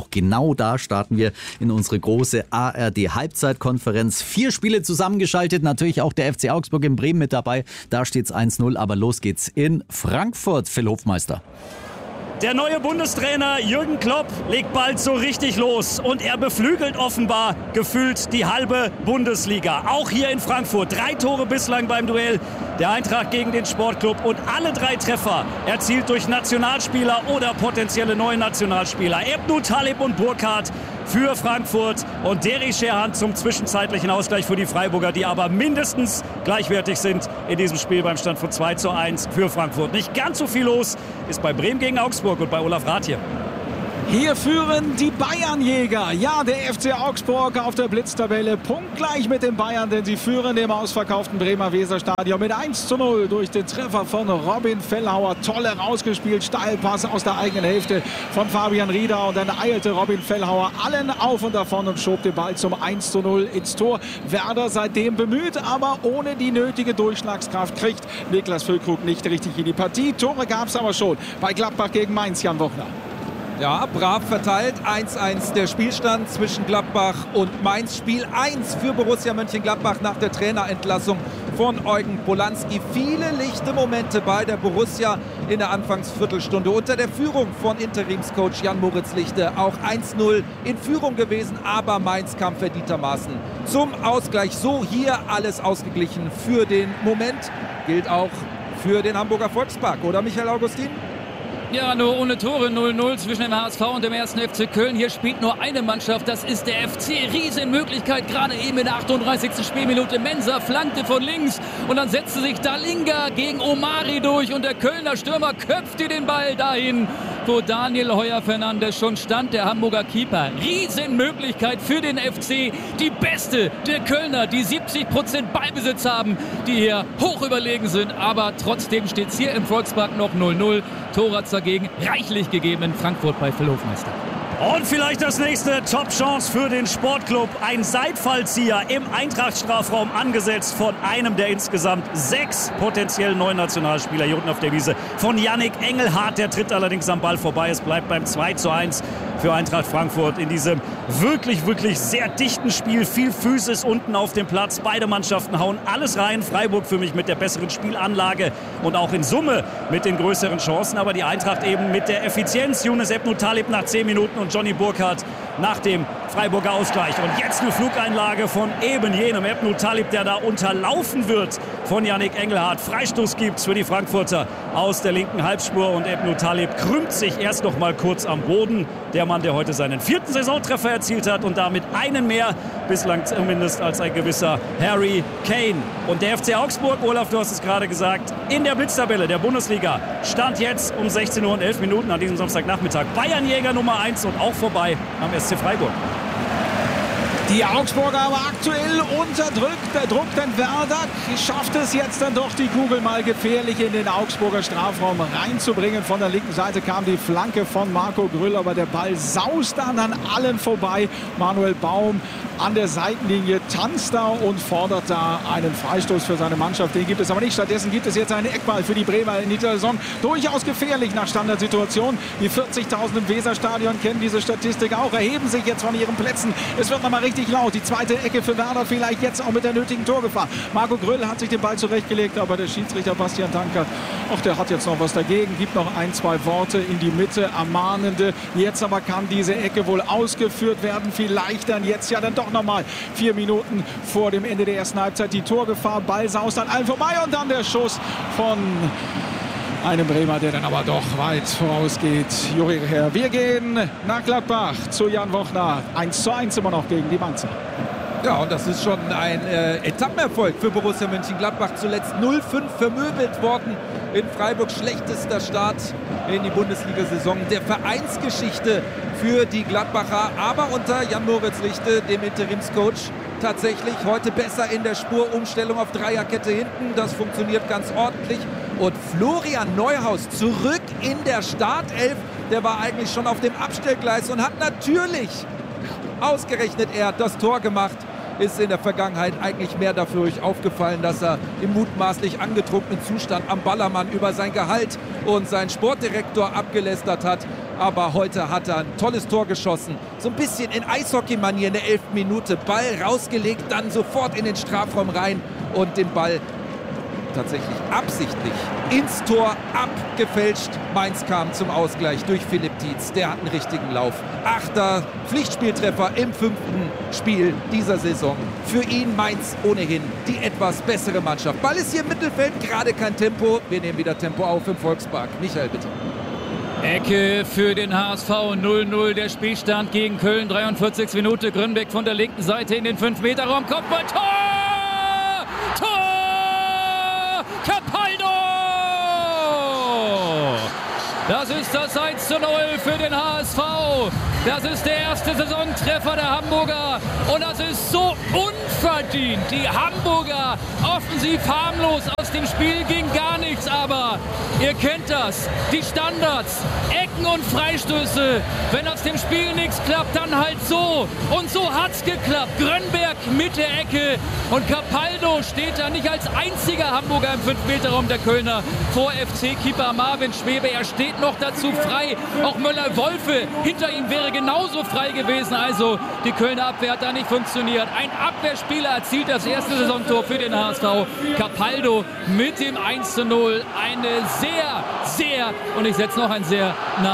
in unsere große ARD Halbzeitkonferenz. 4 Spiele zusammengeschaltet, natürlich auch der FC Augsburg in Bremen mit dabei. Da steht's 1-0, aber los geht's in Frankfurt, Phil Hofmeister. Der neue Bundestrainer Jürgen Klopp legt bald so richtig los und er beflügelt offenbar gefühlt die halbe Bundesliga. Auch hier in Frankfurt 3 Tore bislang beim Duell der Eintracht gegen den Sportclub und alle 3 Treffer erzielt durch Nationalspieler oder potenzielle neue Nationalspieler. Ebnou Taleb und Burkhardt für Frankfurt und Derry Sherhan zum zwischenzeitlichen Ausgleich für die Freiburger, die aber mindestens gleichwertig sind in diesem Spiel beim Stand von 2-1 für Frankfurt. Nicht ganz so viel los ist bei Bremen gegen Augsburg und bei Olaf Rath hier. Hier führen die Bayernjäger. Ja, der FC Augsburg auf der Blitztabelle punktgleich mit den Bayern, denn sie führen im ausverkauften Bremer Weserstadion mit 1-0 durch den Treffer von Robin Fellhauer. Tolle rausgespielt, Steilpass aus der eigenen Hälfte von Fabian Rieder und dann eilte Robin Fellhauer allen auf und davon und schob den Ball zum 1-0 ins Tor. Werder seitdem bemüht, aber ohne die nötige Durchschlagskraft kriegt Niklas Füllkrug nicht richtig in die Partie. Tore gab es aber schon bei Gladbach gegen Mainz, Jan Wochner. Ja, brav verteilt. 1-1 der Spielstand zwischen Gladbach und Mainz. Spiel 1 für Borussia Mönchengladbach nach der Trainerentlassung von Eugen Polanski. Viele lichte Momente bei der Borussia in der Anfangsviertelstunde unter der Führung von Interimscoach Jan-Moritz Lichte. Auch 1-0 in Führung gewesen, aber Mainz kam verdientermaßen zum Ausgleich. So hier alles ausgeglichen für den Moment. Gilt auch für den Hamburger Volkspark, oder Michael Augustin? Ja, nur ohne Tore, 0-0 zwischen dem HSV und dem 1. FC Köln. Hier spielt nur eine Mannschaft, das ist der FC. Riesenmöglichkeit, gerade eben in der 38. Spielminute. Mensah flankte von links und dann setzte sich Dalinga gegen Omari durch und der Kölner Stürmer köpfte den Ball dahin, wo Daniel Heuer-Fernandes schon stand, der Hamburger Keeper. Riesenmöglichkeit für den FC. Die beste der Kölner, die 70% Ballbesitz haben, die hier hoch überlegen sind. Aber trotzdem steht es hier im Volkspark noch 0-0. Tor hat es dagegen reichlich gegeben in Frankfurt bei Phil Hofmeister. Und vielleicht das nächste Top-Chance für den Sportclub. Ein Seitfallzieher im Eintracht-Strafraum angesetzt von einem der insgesamt 6 potenziellen neuen Nationalspieler hier unten auf der Wiese. Von Yannick Engelhardt, der tritt allerdings am Ball vorbei. Es bleibt beim 2-1 für Eintracht Frankfurt in diesem wirklich, wirklich sehr dichten Spiel. Viel Physis unten auf dem Platz. Beide Mannschaften hauen alles rein. Freiburg für mich mit der besseren Spielanlage und auch in Summe mit den größeren Chancen. Aber die Eintracht eben mit der Effizienz. Younes Ebnou Taleb nach 10 Minuten und Johnny Burkhardt nach dem Freiburger Ausgleich. Und jetzt eine Flugeinlage von eben jenem Ebnou Taleb, der da unterlaufen wird von Yannick Engelhardt. Freistoß gibt's für die Frankfurter aus der linken Halbspur und Ebnou Taleb krümmt sich erst noch mal kurz am Boden. Der Mann, der heute seinen 4. Saisontreffer erzielt hat und damit einen mehr, bislang zumindest, als ein gewisser Harry Kane. Und der FC Augsburg, Olaf, du hast es gerade gesagt, in der Blitztabelle der Bundesliga stand jetzt um 16 Uhr und 11 Minuten an diesem Samstagnachmittag Bayernjäger Nummer 1 und auch vorbei am SC Freiburg. Die Augsburger aber aktuell unterdrückt. Der Druck, denn Werder schafft es jetzt dann doch, die Kugel mal gefährlich in den Augsburger Strafraum reinzubringen. Von der linken Seite kam die Flanke von Marco Grüll, aber der Ball saust dann an allen vorbei. Manuel Baum an der Seitenlinie tanzt da und fordert da einen Freistoß für seine Mannschaft. Den gibt es aber nicht. Stattdessen gibt es jetzt einen Eckball für die Bremer in dieser Saison. Durchaus gefährlich nach Standardsituation. Die 40.000 im Weserstadion kennen diese Statistik auch, erheben sich jetzt von ihren Plätzen. Es wird nochmal richtig laut. Die zweite Ecke für Werder, vielleicht jetzt auch mit der nötigen Torgefahr. Marco Grüll hat sich den Ball zurechtgelegt, aber der Schiedsrichter Bastian Dankert, der hat jetzt noch was dagegen, gibt noch 1, 2 Worte in die Mitte, ermahnende. Jetzt aber kann diese Ecke wohl ausgeführt werden. Vielleicht dann jetzt ja dann doch nochmal 4 Minuten vor dem Ende der ersten Halbzeit die Torgefahr. Ball saust an allen vorbei und dann der Schuss von einem Bremer, der dann aber doch weit vorausgeht. Juri Herr, wir gehen nach Gladbach zu Jan Wochner. 1:1 immer noch gegen die Mainzer. Ja, und das ist schon ein Etappenerfolg für Borussia Mönchengladbach. Zuletzt 0-5 vermöbelt worden in Freiburg. Schlechtester Start in die Bundesliga-Saison der Vereinsgeschichte für die Gladbacher. Aber unter Jan-Moritz Lichte, dem Interimscoach, tatsächlich heute besser in der Spur. Umstellung auf Dreierkette hinten, das funktioniert ganz ordentlich. Und Florian Neuhaus zurück in der Startelf Der war eigentlich schon auf dem Abstellgleis und hat natürlich ausgerechnet er das Tor gemacht. Ist in der Vergangenheit eigentlich mehr dafür aufgefallen, dass er im mutmaßlich angetrunkenen Zustand am Ballermann über sein Gehalt und seinen Sportdirektor abgelästert hat. Aber heute hat er ein tolles Tor geschossen. So ein bisschen in Eishockey-Manier in der 11. Minute. Ball rausgelegt, dann sofort in den Strafraum rein und den Ball tatsächlich absichtlich ins Tor abgefälscht. Mainz kam zum Ausgleich durch Philipp Tietz. Der hat einen richtigen Lauf. 8. Pflichtspieltreffer im 5. Spiel dieser Saison. Für ihn Mainz ohnehin die etwas bessere Mannschaft. Ball ist hier im Mittelfeld, gerade kein Tempo. Wir nehmen wieder Tempo auf im Volkspark. Michael, bitte. Ecke für den HSV, 0-0 der Spielstand gegen Köln, 43. Minute. Grünbeck von der linken Seite in den 5-Meter-Raum. Kopfball, Tor! Capaldo! Das ist das 1:0 für den HSV. Das ist der erste Saisontreffer der Hamburger. Und das ist so unverdient. Die Hamburger offensiv harmlos. Aus dem Spiel ging gar nichts. Aber ihr kennt das. Die Standards, Ecken und Freistöße. Wenn aus dem Spiel nichts klappt, dann halt so. Und so hat's geklappt. Grönberg mit der Ecke. Und Capaldo steht da nicht als einziger Hamburger im 5-Meter-Raum der Kölner vor FC-Keeper Marvin Schwebe. Er steht noch dazu frei. Auch Möller-Wolfe hinter ihm wäre genauso frei gewesen. Also die Kölner Abwehr hat da nicht funktioniert. Ein Abwehrspieler erzielt das erste Saisontor für den HSV. Capaldo mit dem 1:0. Eine sehr, und ich setze noch ein sehr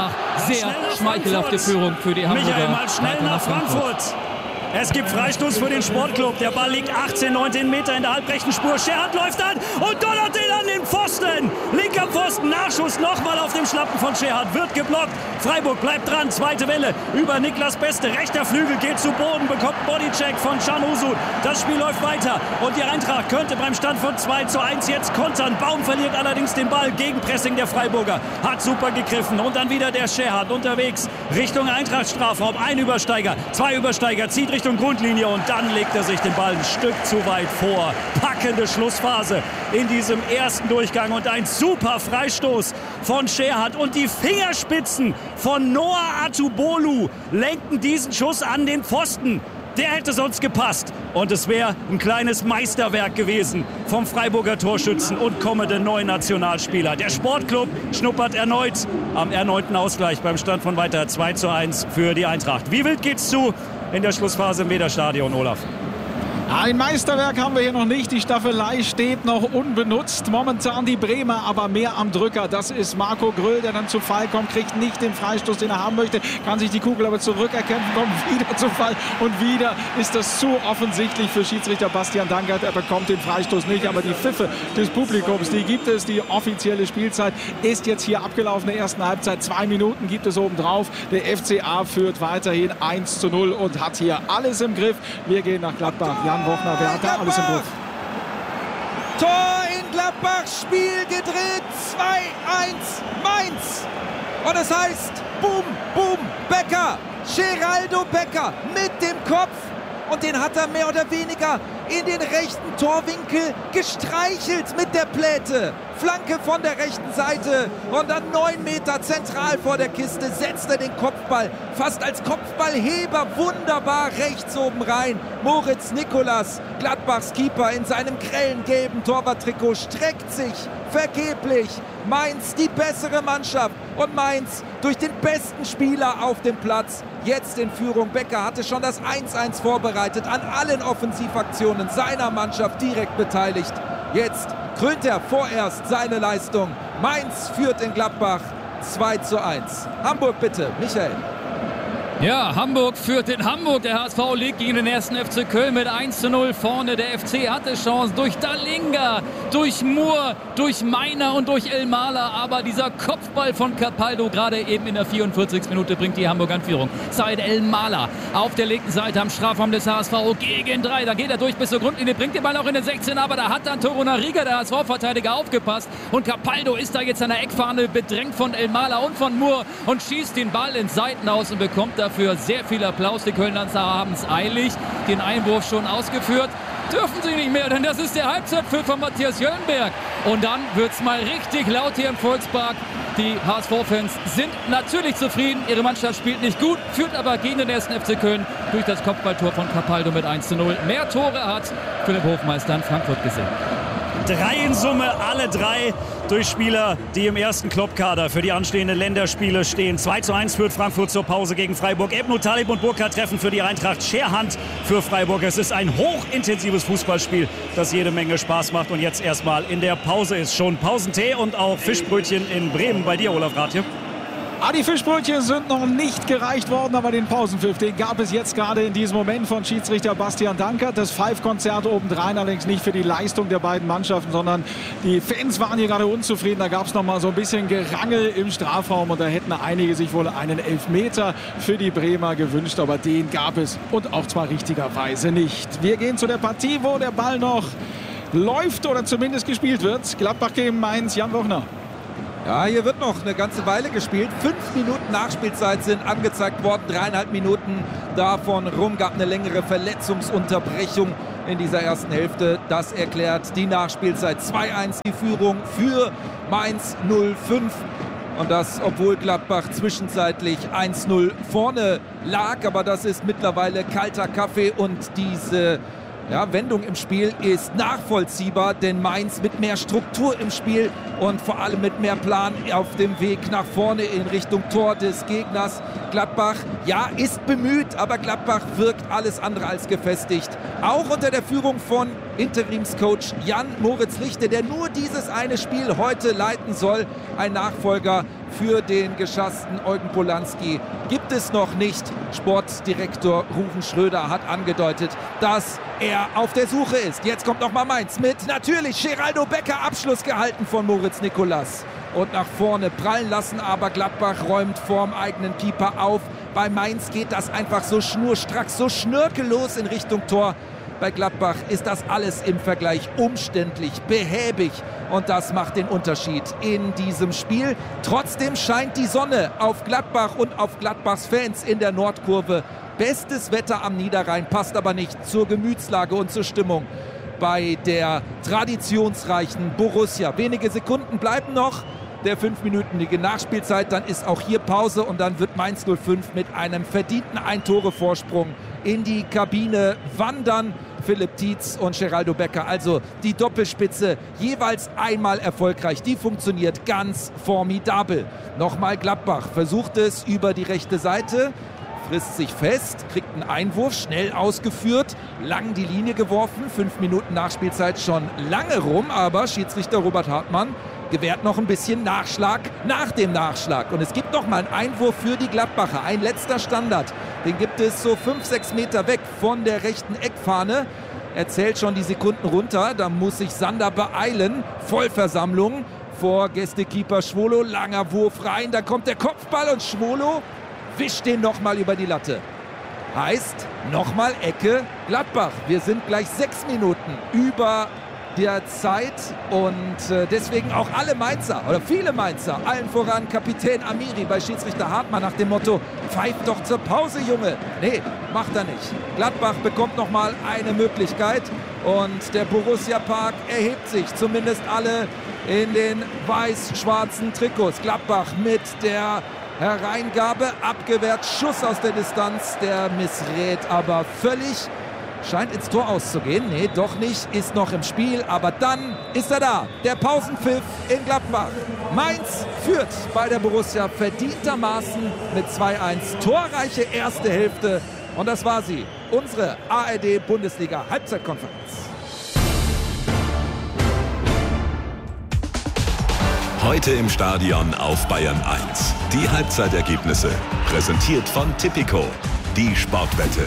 schmeichelhafte Führung für die Hamburger. Michael, mal schnell nach Frankfurt. Es gibt Freistoß für den Sportclub. Der Ball liegt 19 Meter in der halbrechten Spur. Scherhardt läuft an und donnert den an den Pfosten. Linker Pfosten, Nachschuss nochmal auf dem Schlappen von Scherhardt. Wird geblockt. Freiburg bleibt dran. Zweite Welle über Niklas Beste. Rechter Flügel geht zu Boden, bekommt Bodycheck von Can Usun. Das Spiel läuft weiter und die Eintracht könnte beim Stand von 2:1 jetzt kontern. Baum verliert allerdings den Ball. Gegenpressing der Freiburger. Hat super gegriffen und dann wieder der Scherhardt unterwegs Richtung Eintracht-Strafraum. Ein Übersteiger, zwei Übersteiger, zieht Richtung Grundlinie und dann legt er sich den Ball ein Stück zu weit vor. Packende Schlussphase in diesem ersten Durchgang und ein super Freistoß von Scherhardt und die Fingerspitzen von Noah Atubolu lenken diesen Schuss an den Pfosten. Der hätte sonst gepasst und es wäre ein kleines Meisterwerk gewesen vom Freiburger Torschützen und kommenden neuen Nationalspieler. Der Sportclub schnuppert erneut am erneuten Ausgleich beim Stand von weiter 2:1 für die Eintracht. Wie wild geht's zu in der Schlussphase im Weserstadion, Olaf? Ein Meisterwerk haben wir hier noch nicht. Die Staffelei steht noch unbenutzt. Momentan die Bremer, aber mehr am Drücker. Das ist Marco Gröll, der dann zu Fall kommt, kriegt nicht den Freistoß, den er haben möchte. Kann sich die Kugel aber zurückerkämpfen, kommt wieder zu Fall. Und wieder ist das zu offensichtlich für Schiedsrichter Bastian Dankert. Er bekommt den Freistoß nicht, aber die Pfiffe des Publikums, die gibt es. Die offizielle Spielzeit ist jetzt hier abgelaufen. In der ersten Halbzeit 2 Minuten gibt es obendrauf. Der FCA führt weiterhin 1:0 und hat hier alles im Griff. Wir gehen nach Gladbach. Jan Wochner, wer hat da alles im Griff? Tor in Gladbach, Spiel gedreht, 2:1 Mainz. Und es heißt, boom, boom, Becker, Geraldo Becker mit dem Kopf. Und den hat er mehr oder weniger in den rechten Torwinkel gestreichelt mit der Pläte. Flanke von der rechten Seite und dann 9 Meter zentral vor der Kiste setzt er den Kopfball fast als Kopfballheber wunderbar rechts oben rein. Moritz Nicolas, Gladbachs Keeper in seinem grellen gelben Torwarttrikot, streckt sich vergeblich. Mainz die bessere Mannschaft und Mainz durch den besten Spieler auf dem Platz. Jetzt in Führung. Becker hatte schon das 1:1 vorbereitet, an allen Offensivaktionen seiner Mannschaft direkt beteiligt. Jetzt krönt er vorerst seine Leistung. Mainz führt in Gladbach 2:1. Hamburg bitte, Michael. Ja, Hamburg führt in Hamburg. Der HSV liegt gegen den 1. FC Köln mit 1:0 vorne. Der FC hatte Chancen durch Dalinga, durch Moore, durch Meiner und durch Elmaler. Aber dieser Kopfball von Capaldo gerade eben in der 44. Minute bringt die Hamburg an Führung. Said Elmaler auf der linken Seite am Strafraum des HSV gegen 3. Da geht er durch bis zur Grundlinie, bringt den Ball auch in den 16. Aber da hat dann Torunariga, der HSV-Verteidiger, aufgepasst. Und Capaldo ist da jetzt an der Eckfahne bedrängt von Elmaler und von Moore und schießt den Ball ins Seitenaus und bekommt dafür sehr viel Applaus. Die Kölner haben es eilig. Den Einwurf schon ausgeführt. dürfen sie nicht mehr, denn das ist der Halbzeitpfiff von Matthias Jöllenberg. Und dann wird's mal richtig laut hier im Volkspark. Die HSV-Fans sind natürlich zufrieden. Ihre Mannschaft spielt nicht gut, führt aber gegen den 1. FC Köln durch das Kopfballtor von Capaldo mit 1:0. Mehr Tore hat Philipp Hofmeister in Frankfurt gesehen. 3 in Summe, alle 3 durch Spieler, die im ersten Klopp-Kader für die anstehenden Länderspiele stehen. 2:1 führt Frankfurt zur Pause gegen Freiburg. Ebnu, Talib und Burkhardt treffen für die Eintracht. Scherhand für Freiburg. Es ist ein hochintensives Fußballspiel, das jede Menge Spaß macht und jetzt erstmal in der Pause ist. Schon Pausentee und auch Fischbrötchen in Bremen. Bei dir, Olaf Rathje. Die Fischbrötchen sind noch nicht gereicht worden, aber den Pausenpfiff, den gab es jetzt gerade in diesem Moment von Schiedsrichter Bastian Dankert. Das Pfeifkonzert obendrein, allerdings nicht für die Leistung der beiden Mannschaften, sondern die Fans waren hier gerade unzufrieden. Da gab es noch mal so ein bisschen Gerangel im Strafraum und da hätten einige sich wohl einen Elfmeter für die Bremer gewünscht, aber den gab es und auch zwar richtigerweise nicht. Wir gehen zu der Partie, wo der Ball noch läuft oder zumindest gespielt wird. Gladbach gegen Mainz, Jan Wochner. Ja, hier wird noch eine ganze Weile gespielt. 5 Minuten Nachspielzeit sind angezeigt worden. 3,5 Minuten davon rum. Gab eine längere Verletzungsunterbrechung in dieser ersten Hälfte. Das erklärt die Nachspielzeit. 2:1 die Führung für Mainz 05. Und das, obwohl Gladbach zwischenzeitlich 1:0 vorne lag. Aber das ist mittlerweile kalter Kaffee und diese Wendung im Spiel ist nachvollziehbar, denn Mainz mit mehr Struktur im Spiel und vor allem mit mehr Plan auf dem Weg nach vorne in Richtung Tor des Gegners. Gladbach, ist bemüht, aber Gladbach wirkt alles andere als gefestigt. Auch unter der Führung von Interimscoach Jan-Moritz Lichte, der nur dieses eine Spiel heute leiten soll. Ein Nachfolger für den geschassten Eugen Polanski gibt es noch nicht. Sportdirektor Ruven Schröder hat angedeutet, dass er auf der Suche ist. Jetzt kommt noch mal Mainz mit natürlich Geraldo Becker, Abschluss gehalten von Moritz Nicolas. Und nach vorne prallen lassen, aber Gladbach räumt vorm eigenen Keeper auf. Bei Mainz geht das einfach so schnurstracks, so schnörkellos in Richtung Tor. Bei Gladbach ist das alles im Vergleich umständlich, behäbig und das macht den Unterschied in diesem Spiel. Trotzdem scheint die Sonne auf Gladbach und auf Gladbachs Fans in der Nordkurve. Bestes Wetter am Niederrhein, passt aber nicht zur Gemütslage und zur Stimmung bei der traditionsreichen Borussia. Wenige Sekunden bleiben noch der 5-minütige Nachspielzeit, dann ist auch hier Pause und dann wird Mainz 05 mit einem verdienten Ein-Tore-Vorsprung in die Kabine wandern. Philipp Tietz und Geraldo Becker, also die Doppelspitze, jeweils einmal erfolgreich. Die funktioniert ganz formidabel. Nochmal Gladbach, versucht es über die rechte Seite, frisst sich fest, kriegt einen Einwurf, schnell ausgeführt, lang die Linie geworfen, 5 Minuten Nachspielzeit schon lange rum, aber Schiedsrichter Robert Hartmann gewährt noch ein bisschen Nachschlag nach dem Nachschlag. Und es gibt noch mal einen Einwurf für die Gladbacher, ein letzter Standard. Den gibt es so 5-6 Meter weg von der rechten Eckfahne. Er zählt schon die Sekunden runter, da muss sich Sander beeilen. Vollversammlung vor Gästekeeper Schwolo, langer Wurf rein, da kommt der Kopfball und Schwolo wischt den noch mal über die Latte. Heißt, noch mal Ecke Gladbach. Wir sind gleich 6 Minuten über der Zeit und deswegen auch alle Mainzer oder viele Mainzer, allen voran Kapitän Amiri bei Schiedsrichter Hartmann nach dem Motto, pfeift doch zur Pause, Junge. Nee, macht er nicht. Gladbach bekommt nochmal eine Möglichkeit und der Borussia Park erhebt sich, zumindest alle in den weiß-schwarzen Trikots. Gladbach mit der Hereingabe, abgewehrt, Schuss aus der Distanz, der missrät aber völlig. Scheint ins Tor auszugehen. Nee, doch nicht. Ist noch im Spiel. Aber dann ist er da. Der Pausenpfiff in Gladbach. Mainz führt bei der Borussia verdientermaßen mit 2:1. Torreiche erste Hälfte. Und das war sie. Unsere ARD-Bundesliga-Halbzeitkonferenz. Heute im Stadion auf Bayern 1. Die Halbzeitergebnisse. Präsentiert von Tipico. Die Sportwette.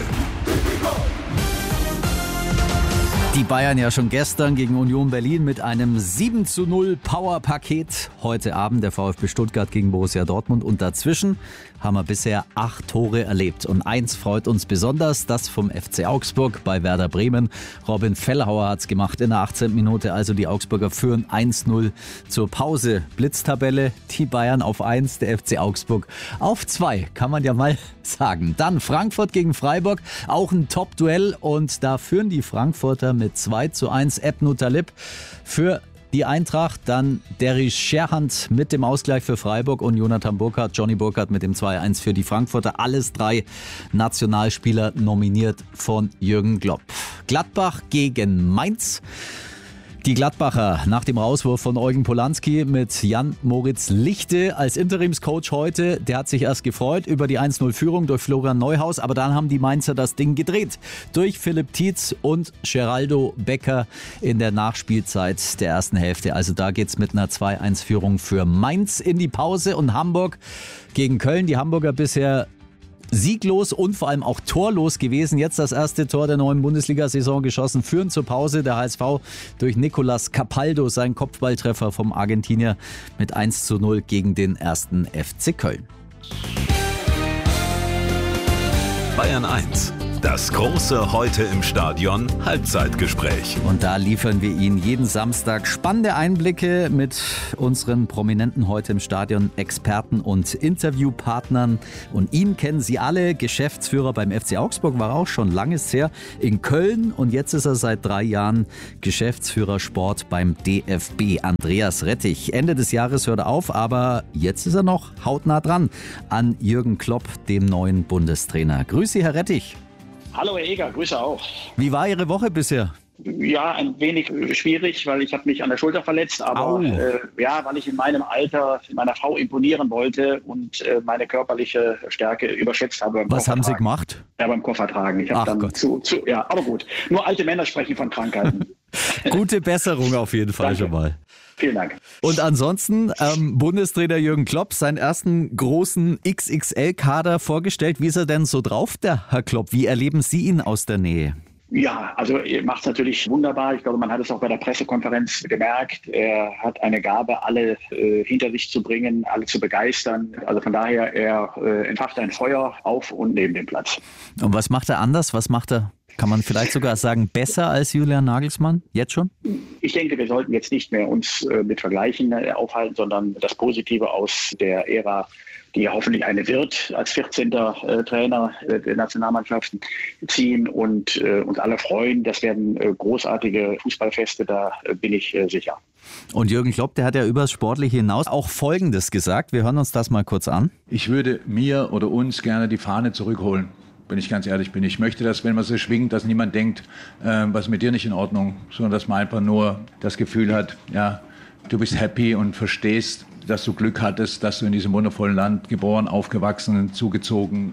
Die Bayern ja schon gestern gegen Union Berlin mit einem 7:0 Power-Paket. Heute Abend der VfB Stuttgart gegen Borussia Dortmund. Und dazwischen haben wir bisher 8 Tore erlebt. Und eins freut uns besonders, das vom FC Augsburg bei Werder Bremen. Robin Fellhauer hat's gemacht in der 18. Minute. Also die Augsburger führen 1:0 zur Pause. Blitztabelle, die Bayern auf 1, der FC Augsburg auf 2. Kann man ja mal sagen. Dann Frankfurt gegen Freiburg, auch ein Top-Duell und da führen die Frankfurter mit 2:1. Ebnu Talib für die Eintracht, dann Derry Scherhand mit dem Ausgleich für Freiburg und Jonathan Burkhardt, Johnny Burkhardt mit dem 2:1 für die Frankfurter. Alles 3 Nationalspieler nominiert von Jürgen Klopp. Gladbach gegen Mainz. Die Gladbacher nach dem Rauswurf von Eugen Polanski mit Jan-Moritz Lichte als Interimscoach heute. Der hat sich erst gefreut über die 1:0-Führung durch Florian Neuhaus, aber dann haben die Mainzer das Ding gedreht. Durch Philipp Tietz und Geraldo Becker in der Nachspielzeit der ersten Hälfte. Also da geht's mit einer 2:1-Führung für Mainz in die Pause und Hamburg gegen Köln. Die Hamburger bisher sieglos und vor allem auch torlos gewesen. Jetzt das erste Tor der neuen Bundesliga-Saison geschossen. Führen zur Pause der HSV durch Nicolas Capaldo, sein Kopfballtreffer vom Argentinier mit 1:0 gegen den 1. FC Köln. Bayern 1. Das große Heute im Stadion Halbzeitgespräch. Und da liefern wir Ihnen jeden Samstag spannende Einblicke mit unseren Prominenten heute im Stadion, Experten und Interviewpartnern. Und ihn kennen Sie alle. Geschäftsführer beim FC Augsburg, war auch schon langes her in Köln. Und jetzt ist er seit 3 Jahren Geschäftsführer Sport beim DFB. Andreas Rettich. Ende des Jahres hört er auf, aber jetzt ist er noch hautnah dran an Jürgen Klopp, dem neuen Bundestrainer. Grüß Sie, Herr Rettich. Hallo Herr Eger, Grüße auch. Wie war Ihre Woche bisher? Ja, ein wenig schwierig, weil ich habe mich an der Schulter verletzt, aber weil ich in meinem Alter meiner Frau imponieren wollte und meine körperliche Stärke überschätzt habe. Was haben Sie gemacht? Ja, beim Koffertragen. Ich habe dann aber gut. Nur alte Männer sprechen von Krankheiten. Gute Besserung auf jeden Fall schon mal. Vielen Dank. Und ansonsten Bundestrainer Jürgen Klopp, seinen ersten großen XXL-Kader vorgestellt. Wie ist er denn so drauf, der Herr Klopp? Wie erleben Sie ihn aus der Nähe? Ja, also er macht es natürlich wunderbar. Ich glaube, man hat es auch bei der Pressekonferenz gemerkt. Er hat eine Gabe, alle hinter sich zu bringen, alle zu begeistern. Also von daher, er entfacht ein Feuer auf und neben dem Platz. Und was macht er anders? Was macht er, kann man vielleicht sogar sagen, besser als Julian Nagelsmann? Jetzt schon? Ich denke, wir sollten jetzt nicht mehr uns mit Vergleichen aufhalten, sondern das Positive aus der Ära, die ja hoffentlich eine wird, als 14. Trainer der Nationalmannschaften ziehen und uns alle freuen. Das werden großartige Fußballfeste, da bin ich sicher. Und Jürgen Klopp, der hat ja über das Sportliche hinaus auch Folgendes gesagt. Wir hören uns das mal kurz an. Ich würde mir oder uns gerne die Fahne zurückholen. Wenn ich ganz ehrlich bin. Ich möchte, dass, wenn man sie schwingt, dass niemand denkt, was ist mit dir nicht in Ordnung, sondern dass man einfach nur das Gefühl hat, ja, du bist happy und verstehst, dass du Glück hattest, dass du in diesem wundervollen Land geboren, aufgewachsen, zugezogen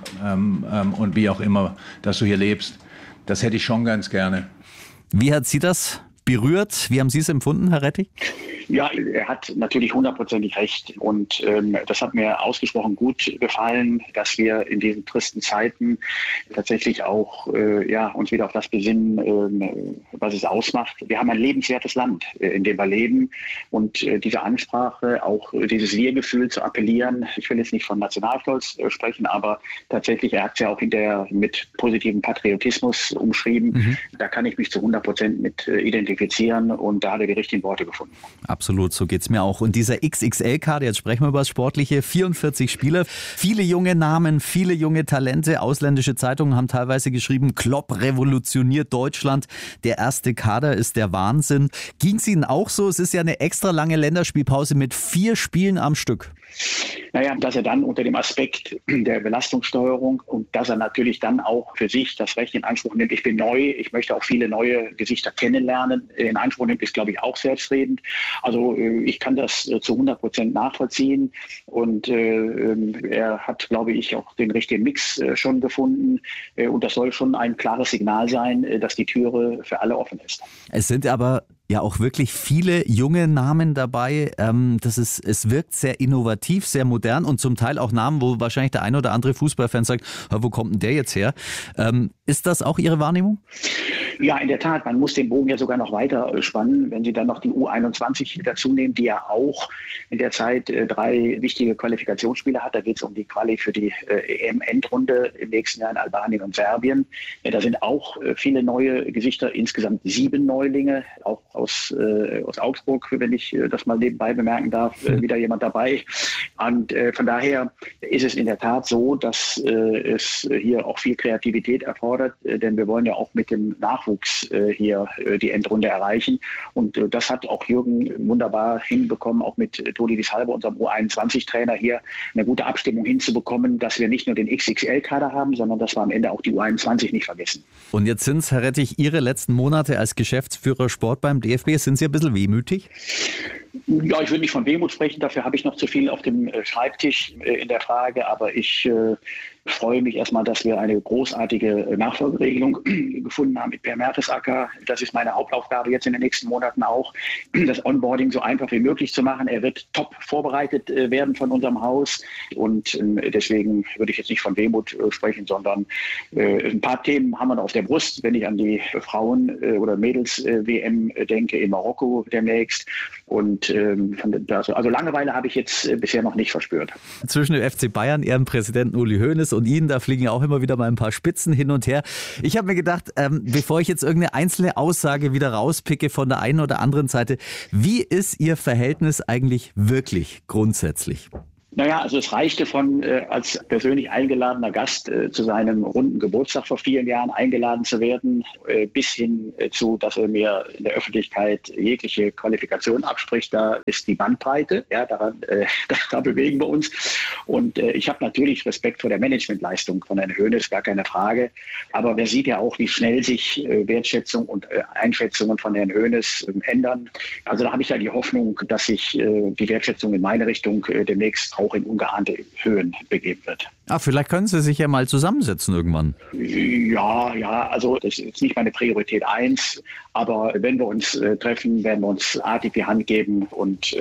und wie auch immer, dass du hier lebst. Das hätte ich schon ganz gerne. Wie hat Sie das berührt? Wie haben Sie es empfunden, Herr Rettich? Ja, er hat natürlich 100%ig recht und das hat mir ausgesprochen gut gefallen, dass wir in diesen tristen Zeiten tatsächlich auch uns wieder auf das besinnen, was es ausmacht. Wir haben ein lebenswertes Land, in dem wir leben und diese Ansprache, auch dieses Wir-Gefühl zu appellieren, ich will jetzt nicht von Nationalstolz sprechen, aber tatsächlich, er hat es ja auch hinterher mit positivem Patriotismus umschrieben. Da kann ich mich zu 100% mit identifizieren und da hat er die richtigen Worte gefunden. Absolut, so geht's mir auch. Und dieser XXL-Kader, jetzt sprechen wir über das Sportliche, 44 Spieler, viele junge Namen, viele junge Talente. Ausländische Zeitungen haben teilweise geschrieben, Klopp revolutioniert Deutschland. Der erste Kader ist der Wahnsinn. Ging es Ihnen auch so? Es ist ja eine extra lange Länderspielpause mit 4 Spielen am Stück. Naja, dass er dann unter dem Aspekt der Belastungssteuerung und dass er natürlich dann auch für sich das Recht in Anspruch nimmt, ich bin neu, ich möchte auch viele neue Gesichter kennenlernen, in Anspruch nimmt, ist, glaube ich, auch selbstredend. Also ich kann das zu 100% nachvollziehen und er hat, glaube ich, auch den richtigen Mix schon gefunden und das soll schon ein klares Signal sein, dass die Türe für alle offen ist. Es sind aber ja auch wirklich viele junge Namen dabei. Es wirkt sehr innovativ, sehr modern und zum Teil auch Namen, wo wahrscheinlich der ein oder andere Fußballfan sagt, wo kommt denn der jetzt her? Ist das auch Ihre Wahrnehmung? Ja, in der Tat. Man muss den Bogen ja sogar noch weiter spannen, wenn Sie dann noch die U21 dazu nehmen, die ja auch in der Zeit 3 wichtige Qualifikationsspiele hat. Da geht es um die Quali für die EM-Endrunde im nächsten Jahr in Albanien und Serbien. Da sind auch viele neue Gesichter, insgesamt 7 Neulinge, auch aus Augsburg, wenn ich das mal nebenbei bemerken darf, wieder jemand dabei. Und von daher ist es in der Tat so, dass es hier auch viel Kreativität erfordert, denn wir wollen ja auch mit dem Nachwuchs hier die Endrunde erreichen. Und das hat auch Jürgen wunderbar hinbekommen, auch mit Toni Wiesalbe, unserem U21-Trainer, hier eine gute Abstimmung hinzubekommen, dass wir nicht nur den XXL-Kader haben, sondern dass wir am Ende auch die U21 nicht vergessen. Und jetzt sind es, Herr Rettich, Ihre letzten Monate als Geschäftsführer Sport beim DFB. Sind Sie ein bisschen wehmütig? Ja, ich würde nicht von Wehmut sprechen, dafür habe ich noch zu viel auf dem Schreibtisch in der Frage, aber ich freue mich erstmal, dass wir eine großartige Nachfolgeregelung gefunden haben mit Per Mertesacker. Das ist meine Hauptaufgabe jetzt in den nächsten Monaten auch, das Onboarding so einfach wie möglich zu machen. Er wird top vorbereitet werden von unserem Haus und deswegen würde ich jetzt nicht von Wehmut sprechen, sondern ein paar Themen haben wir noch auf der Brust, wenn ich an die Frauen- oder Mädels-WM denke in Marokko demnächst. Und also Langeweile habe ich jetzt bisher noch nicht verspürt. Zwischen dem FC Bayern, Ihrem Präsidenten Uli Hoeneß und Ihnen, da fliegen ja auch immer wieder mal ein paar Spitzen hin und her. Ich habe mir gedacht, bevor ich jetzt irgendeine einzelne Aussage wieder rauspicke von der einen oder anderen Seite, wie ist Ihr Verhältnis eigentlich wirklich grundsätzlich? Naja, also es reichte von als persönlich eingeladener Gast zu seinem runden Geburtstag vor vielen Jahren eingeladen zu werden, bis hin zu, dass er mir in der Öffentlichkeit jegliche Qualifikation abspricht. Da ist die Bandbreite, ja, da bewegen wir uns. Und ich habe natürlich Respekt vor der Managementleistung von Herrn Hoeneß, gar keine Frage. Aber wer sieht ja auch, wie schnell sich Wertschätzung und Einschätzungen von Herrn Hoeneß ändern. Also da habe ich ja die Hoffnung, dass sich die Wertschätzung in meine Richtung demnächst auch in ungeahnte Höhen begeben wird. Vielleicht können Sie sich ja mal zusammensetzen irgendwann. Ja, also das ist jetzt nicht meine Priorität 1, aber wenn wir uns treffen, werden wir uns artig die Hand geben und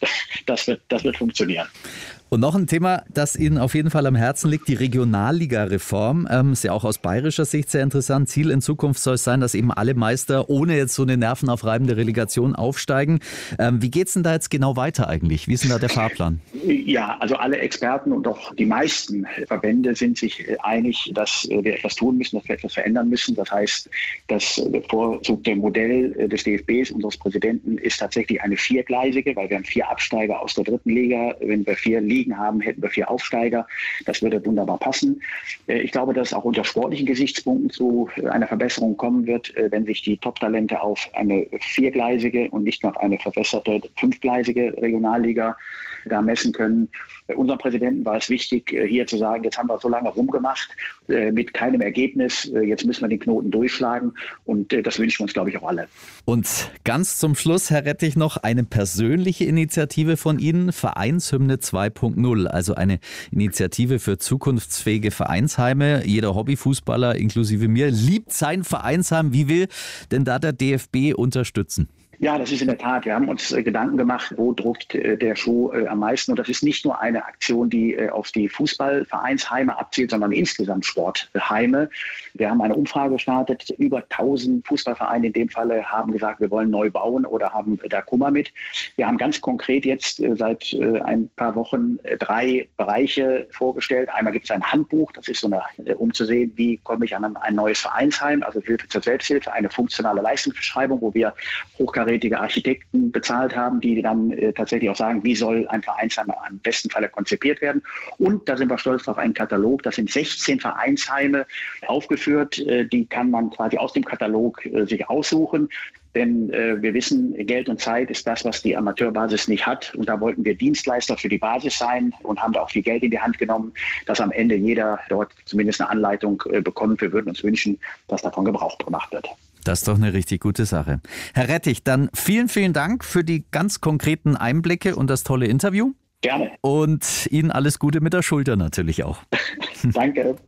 das wird funktionieren. Und noch ein Thema, das Ihnen auf jeden Fall am Herzen liegt, die Regionalliga-Reform. Ist ja auch aus bayerischer Sicht sehr interessant. Ziel in Zukunft soll es sein, dass eben alle Meister ohne jetzt so eine nervenaufreibende Relegation aufsteigen. Wie geht es denn da jetzt genau weiter eigentlich? Wie ist denn da der Fahrplan? Ja, also alle Experten und auch die meisten Verbände sind sich einig, dass wir etwas tun müssen, dass wir etwas verändern müssen. Das heißt, das bevorzugte Modell des DFBs, unseres Präsidenten, ist tatsächlich eine viergleisige, weil wir haben 4 Absteiger aus der 3. Liga. Wenn wir 4 Ligen haben, hätten wir 4 Aufsteiger. Das würde wunderbar passen. Ich glaube, dass auch unter sportlichen Gesichtspunkten zu einer Verbesserung kommen wird, wenn sich die Top-Talente auf eine viergleisige und nicht noch eine verbesserte 5-gleisige Regionalliga da messen können. Unserem Präsidenten war es wichtig, hier zu sagen, jetzt haben wir so lange rumgemacht mit keinem Ergebnis. Jetzt müssen wir den Knoten durchschlagen und das wünschen wir uns, glaube ich, auch alle. Und ganz zum Schluss, Herr Rettich, noch eine persönliche Initiative von Ihnen, Vereinshymne 2.0, also eine Initiative für zukunftsfähige Vereinsheime. Jeder Hobbyfußballer, inklusive mir, liebt sein Vereinsheim. Wie will denn da der DFB unterstützen? Ja, das ist in der Tat. Wir haben uns Gedanken gemacht, wo drückt der Schuh am meisten. Und das ist nicht nur eine Aktion, die auf die Fußballvereinsheime abzielt, sondern insgesamt Sportheime. Wir haben eine Umfrage gestartet. Über 1000 Fußballvereine in dem Falle haben gesagt, wir wollen neu bauen oder haben da Kummer mit. Wir haben ganz konkret jetzt seit ein paar Wochen 3 Bereiche vorgestellt. Einmal gibt es ein Handbuch, das ist so um zu sehen, wie komme ich an ein neues Vereinsheim, also Hilfe zur Selbsthilfe, eine funktionale Leistungsbeschreibung, wo wir hochkarätige Architekten bezahlt haben, die dann tatsächlich auch sagen, wie soll ein Vereinsheim am besten Falle konzipiert werden. Und da sind wir stolz auf einen Katalog. Das sind 16 Vereinsheime aufgeführt. Die kann man quasi aus dem Katalog sich aussuchen. Denn wir wissen, Geld und Zeit ist das, was die Amateurbasis nicht hat. Und da wollten wir Dienstleister für die Basis sein und haben da auch viel Geld in die Hand genommen, dass am Ende jeder dort zumindest eine Anleitung bekommt. Wir würden uns wünschen, dass davon Gebrauch gemacht wird. Das ist doch eine richtig gute Sache. Herr Rettich, dann vielen, vielen Dank für die ganz konkreten Einblicke und das tolle Interview. Gerne. Und Ihnen alles Gute mit der Schulter natürlich auch. Danke.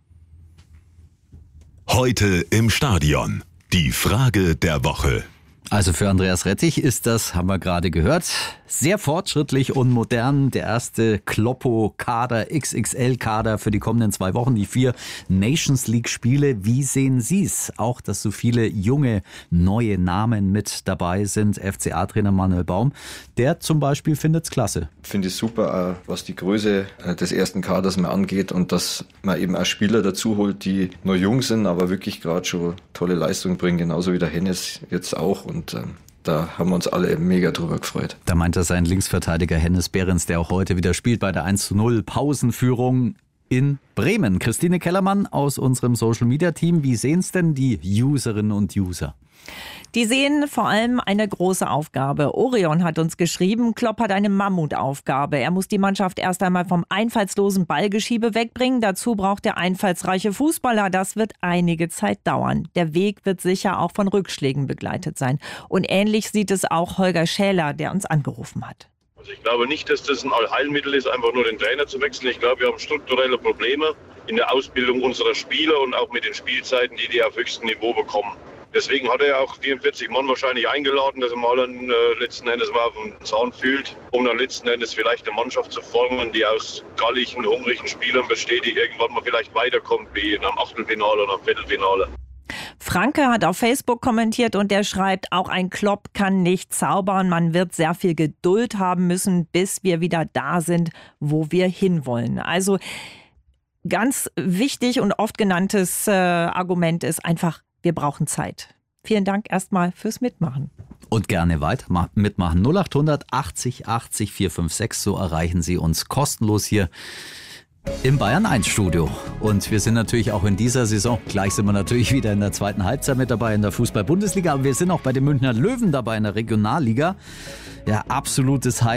Heute im Stadion. Die Frage der Woche. Also für Andreas Rettich ist das, haben wir gerade gehört, sehr fortschrittlich und modern. Der erste Kloppo-Kader, XXL-Kader für die kommenden 2 Wochen, die 4 Nations League-Spiele. Wie sehen Sie es? Auch, dass so viele junge, neue Namen mit dabei sind. FCA-Trainer Manuel Baum, der zum Beispiel findet es klasse. Finde ich super, was die Größe des ersten Kaders mal angeht und dass man eben auch Spieler dazu holt, die noch jung sind, aber wirklich gerade schon tolle Leistung bringen, genauso wie der Hennes jetzt auch. Und da haben wir uns alle mega drüber gefreut. Da meint er sein Linksverteidiger Hennes Behrens, der auch heute wieder spielt bei der 1:0 Pausenführung in Bremen. Christine Kellermann aus unserem Social-Media-Team. Wie sehen es denn die Userinnen und User? Die sehen vor allem eine große Aufgabe. Orion hat uns geschrieben, Klopp hat eine Mammutaufgabe. Er muss die Mannschaft erst einmal vom einfallslosen Ballgeschiebe wegbringen. Dazu braucht er einfallsreiche Fußballer. Das wird einige Zeit dauern. Der Weg wird sicher auch von Rückschlägen begleitet sein. Und ähnlich sieht es auch Holger Schäler, der uns angerufen hat. Also ich glaube nicht, dass das ein Allheilmittel ist, einfach nur den Trainer zu wechseln. Ich glaube, wir haben strukturelle Probleme in der Ausbildung unserer Spieler und auch mit den Spielzeiten, die auf höchstem Niveau bekommen. Deswegen hat er ja auch 44 Mann wahrscheinlich eingeladen, dass er mal dann letzten Endes mal auf den Zaun fühlt, um dann letzten Endes vielleicht eine Mannschaft zu formen, die aus galligen, hungrigen Spielern besteht, die irgendwann mal vielleicht weiterkommt, wie in einem Achtelfinale oder einem Viertelfinale. Franke hat auf Facebook kommentiert und der schreibt, auch ein Klopp kann nicht zaubern. Man wird sehr viel Geduld haben müssen, bis wir wieder da sind, wo wir hinwollen. Also ganz wichtig und oft genanntes Argument ist einfach, wir brauchen Zeit. Vielen Dank erstmal fürs Mitmachen. Und gerne weiter mitmachen. 0800 80 80 456, so erreichen Sie uns kostenlos hier im Bayern 1 Studio. Und wir sind natürlich auch in dieser Saison, gleich sind wir natürlich wieder in der zweiten Halbzeit mit dabei in der Fußball-Bundesliga, aber wir sind auch bei den Münchner Löwen dabei in der Regionalliga. Ja, absolutes Highlight.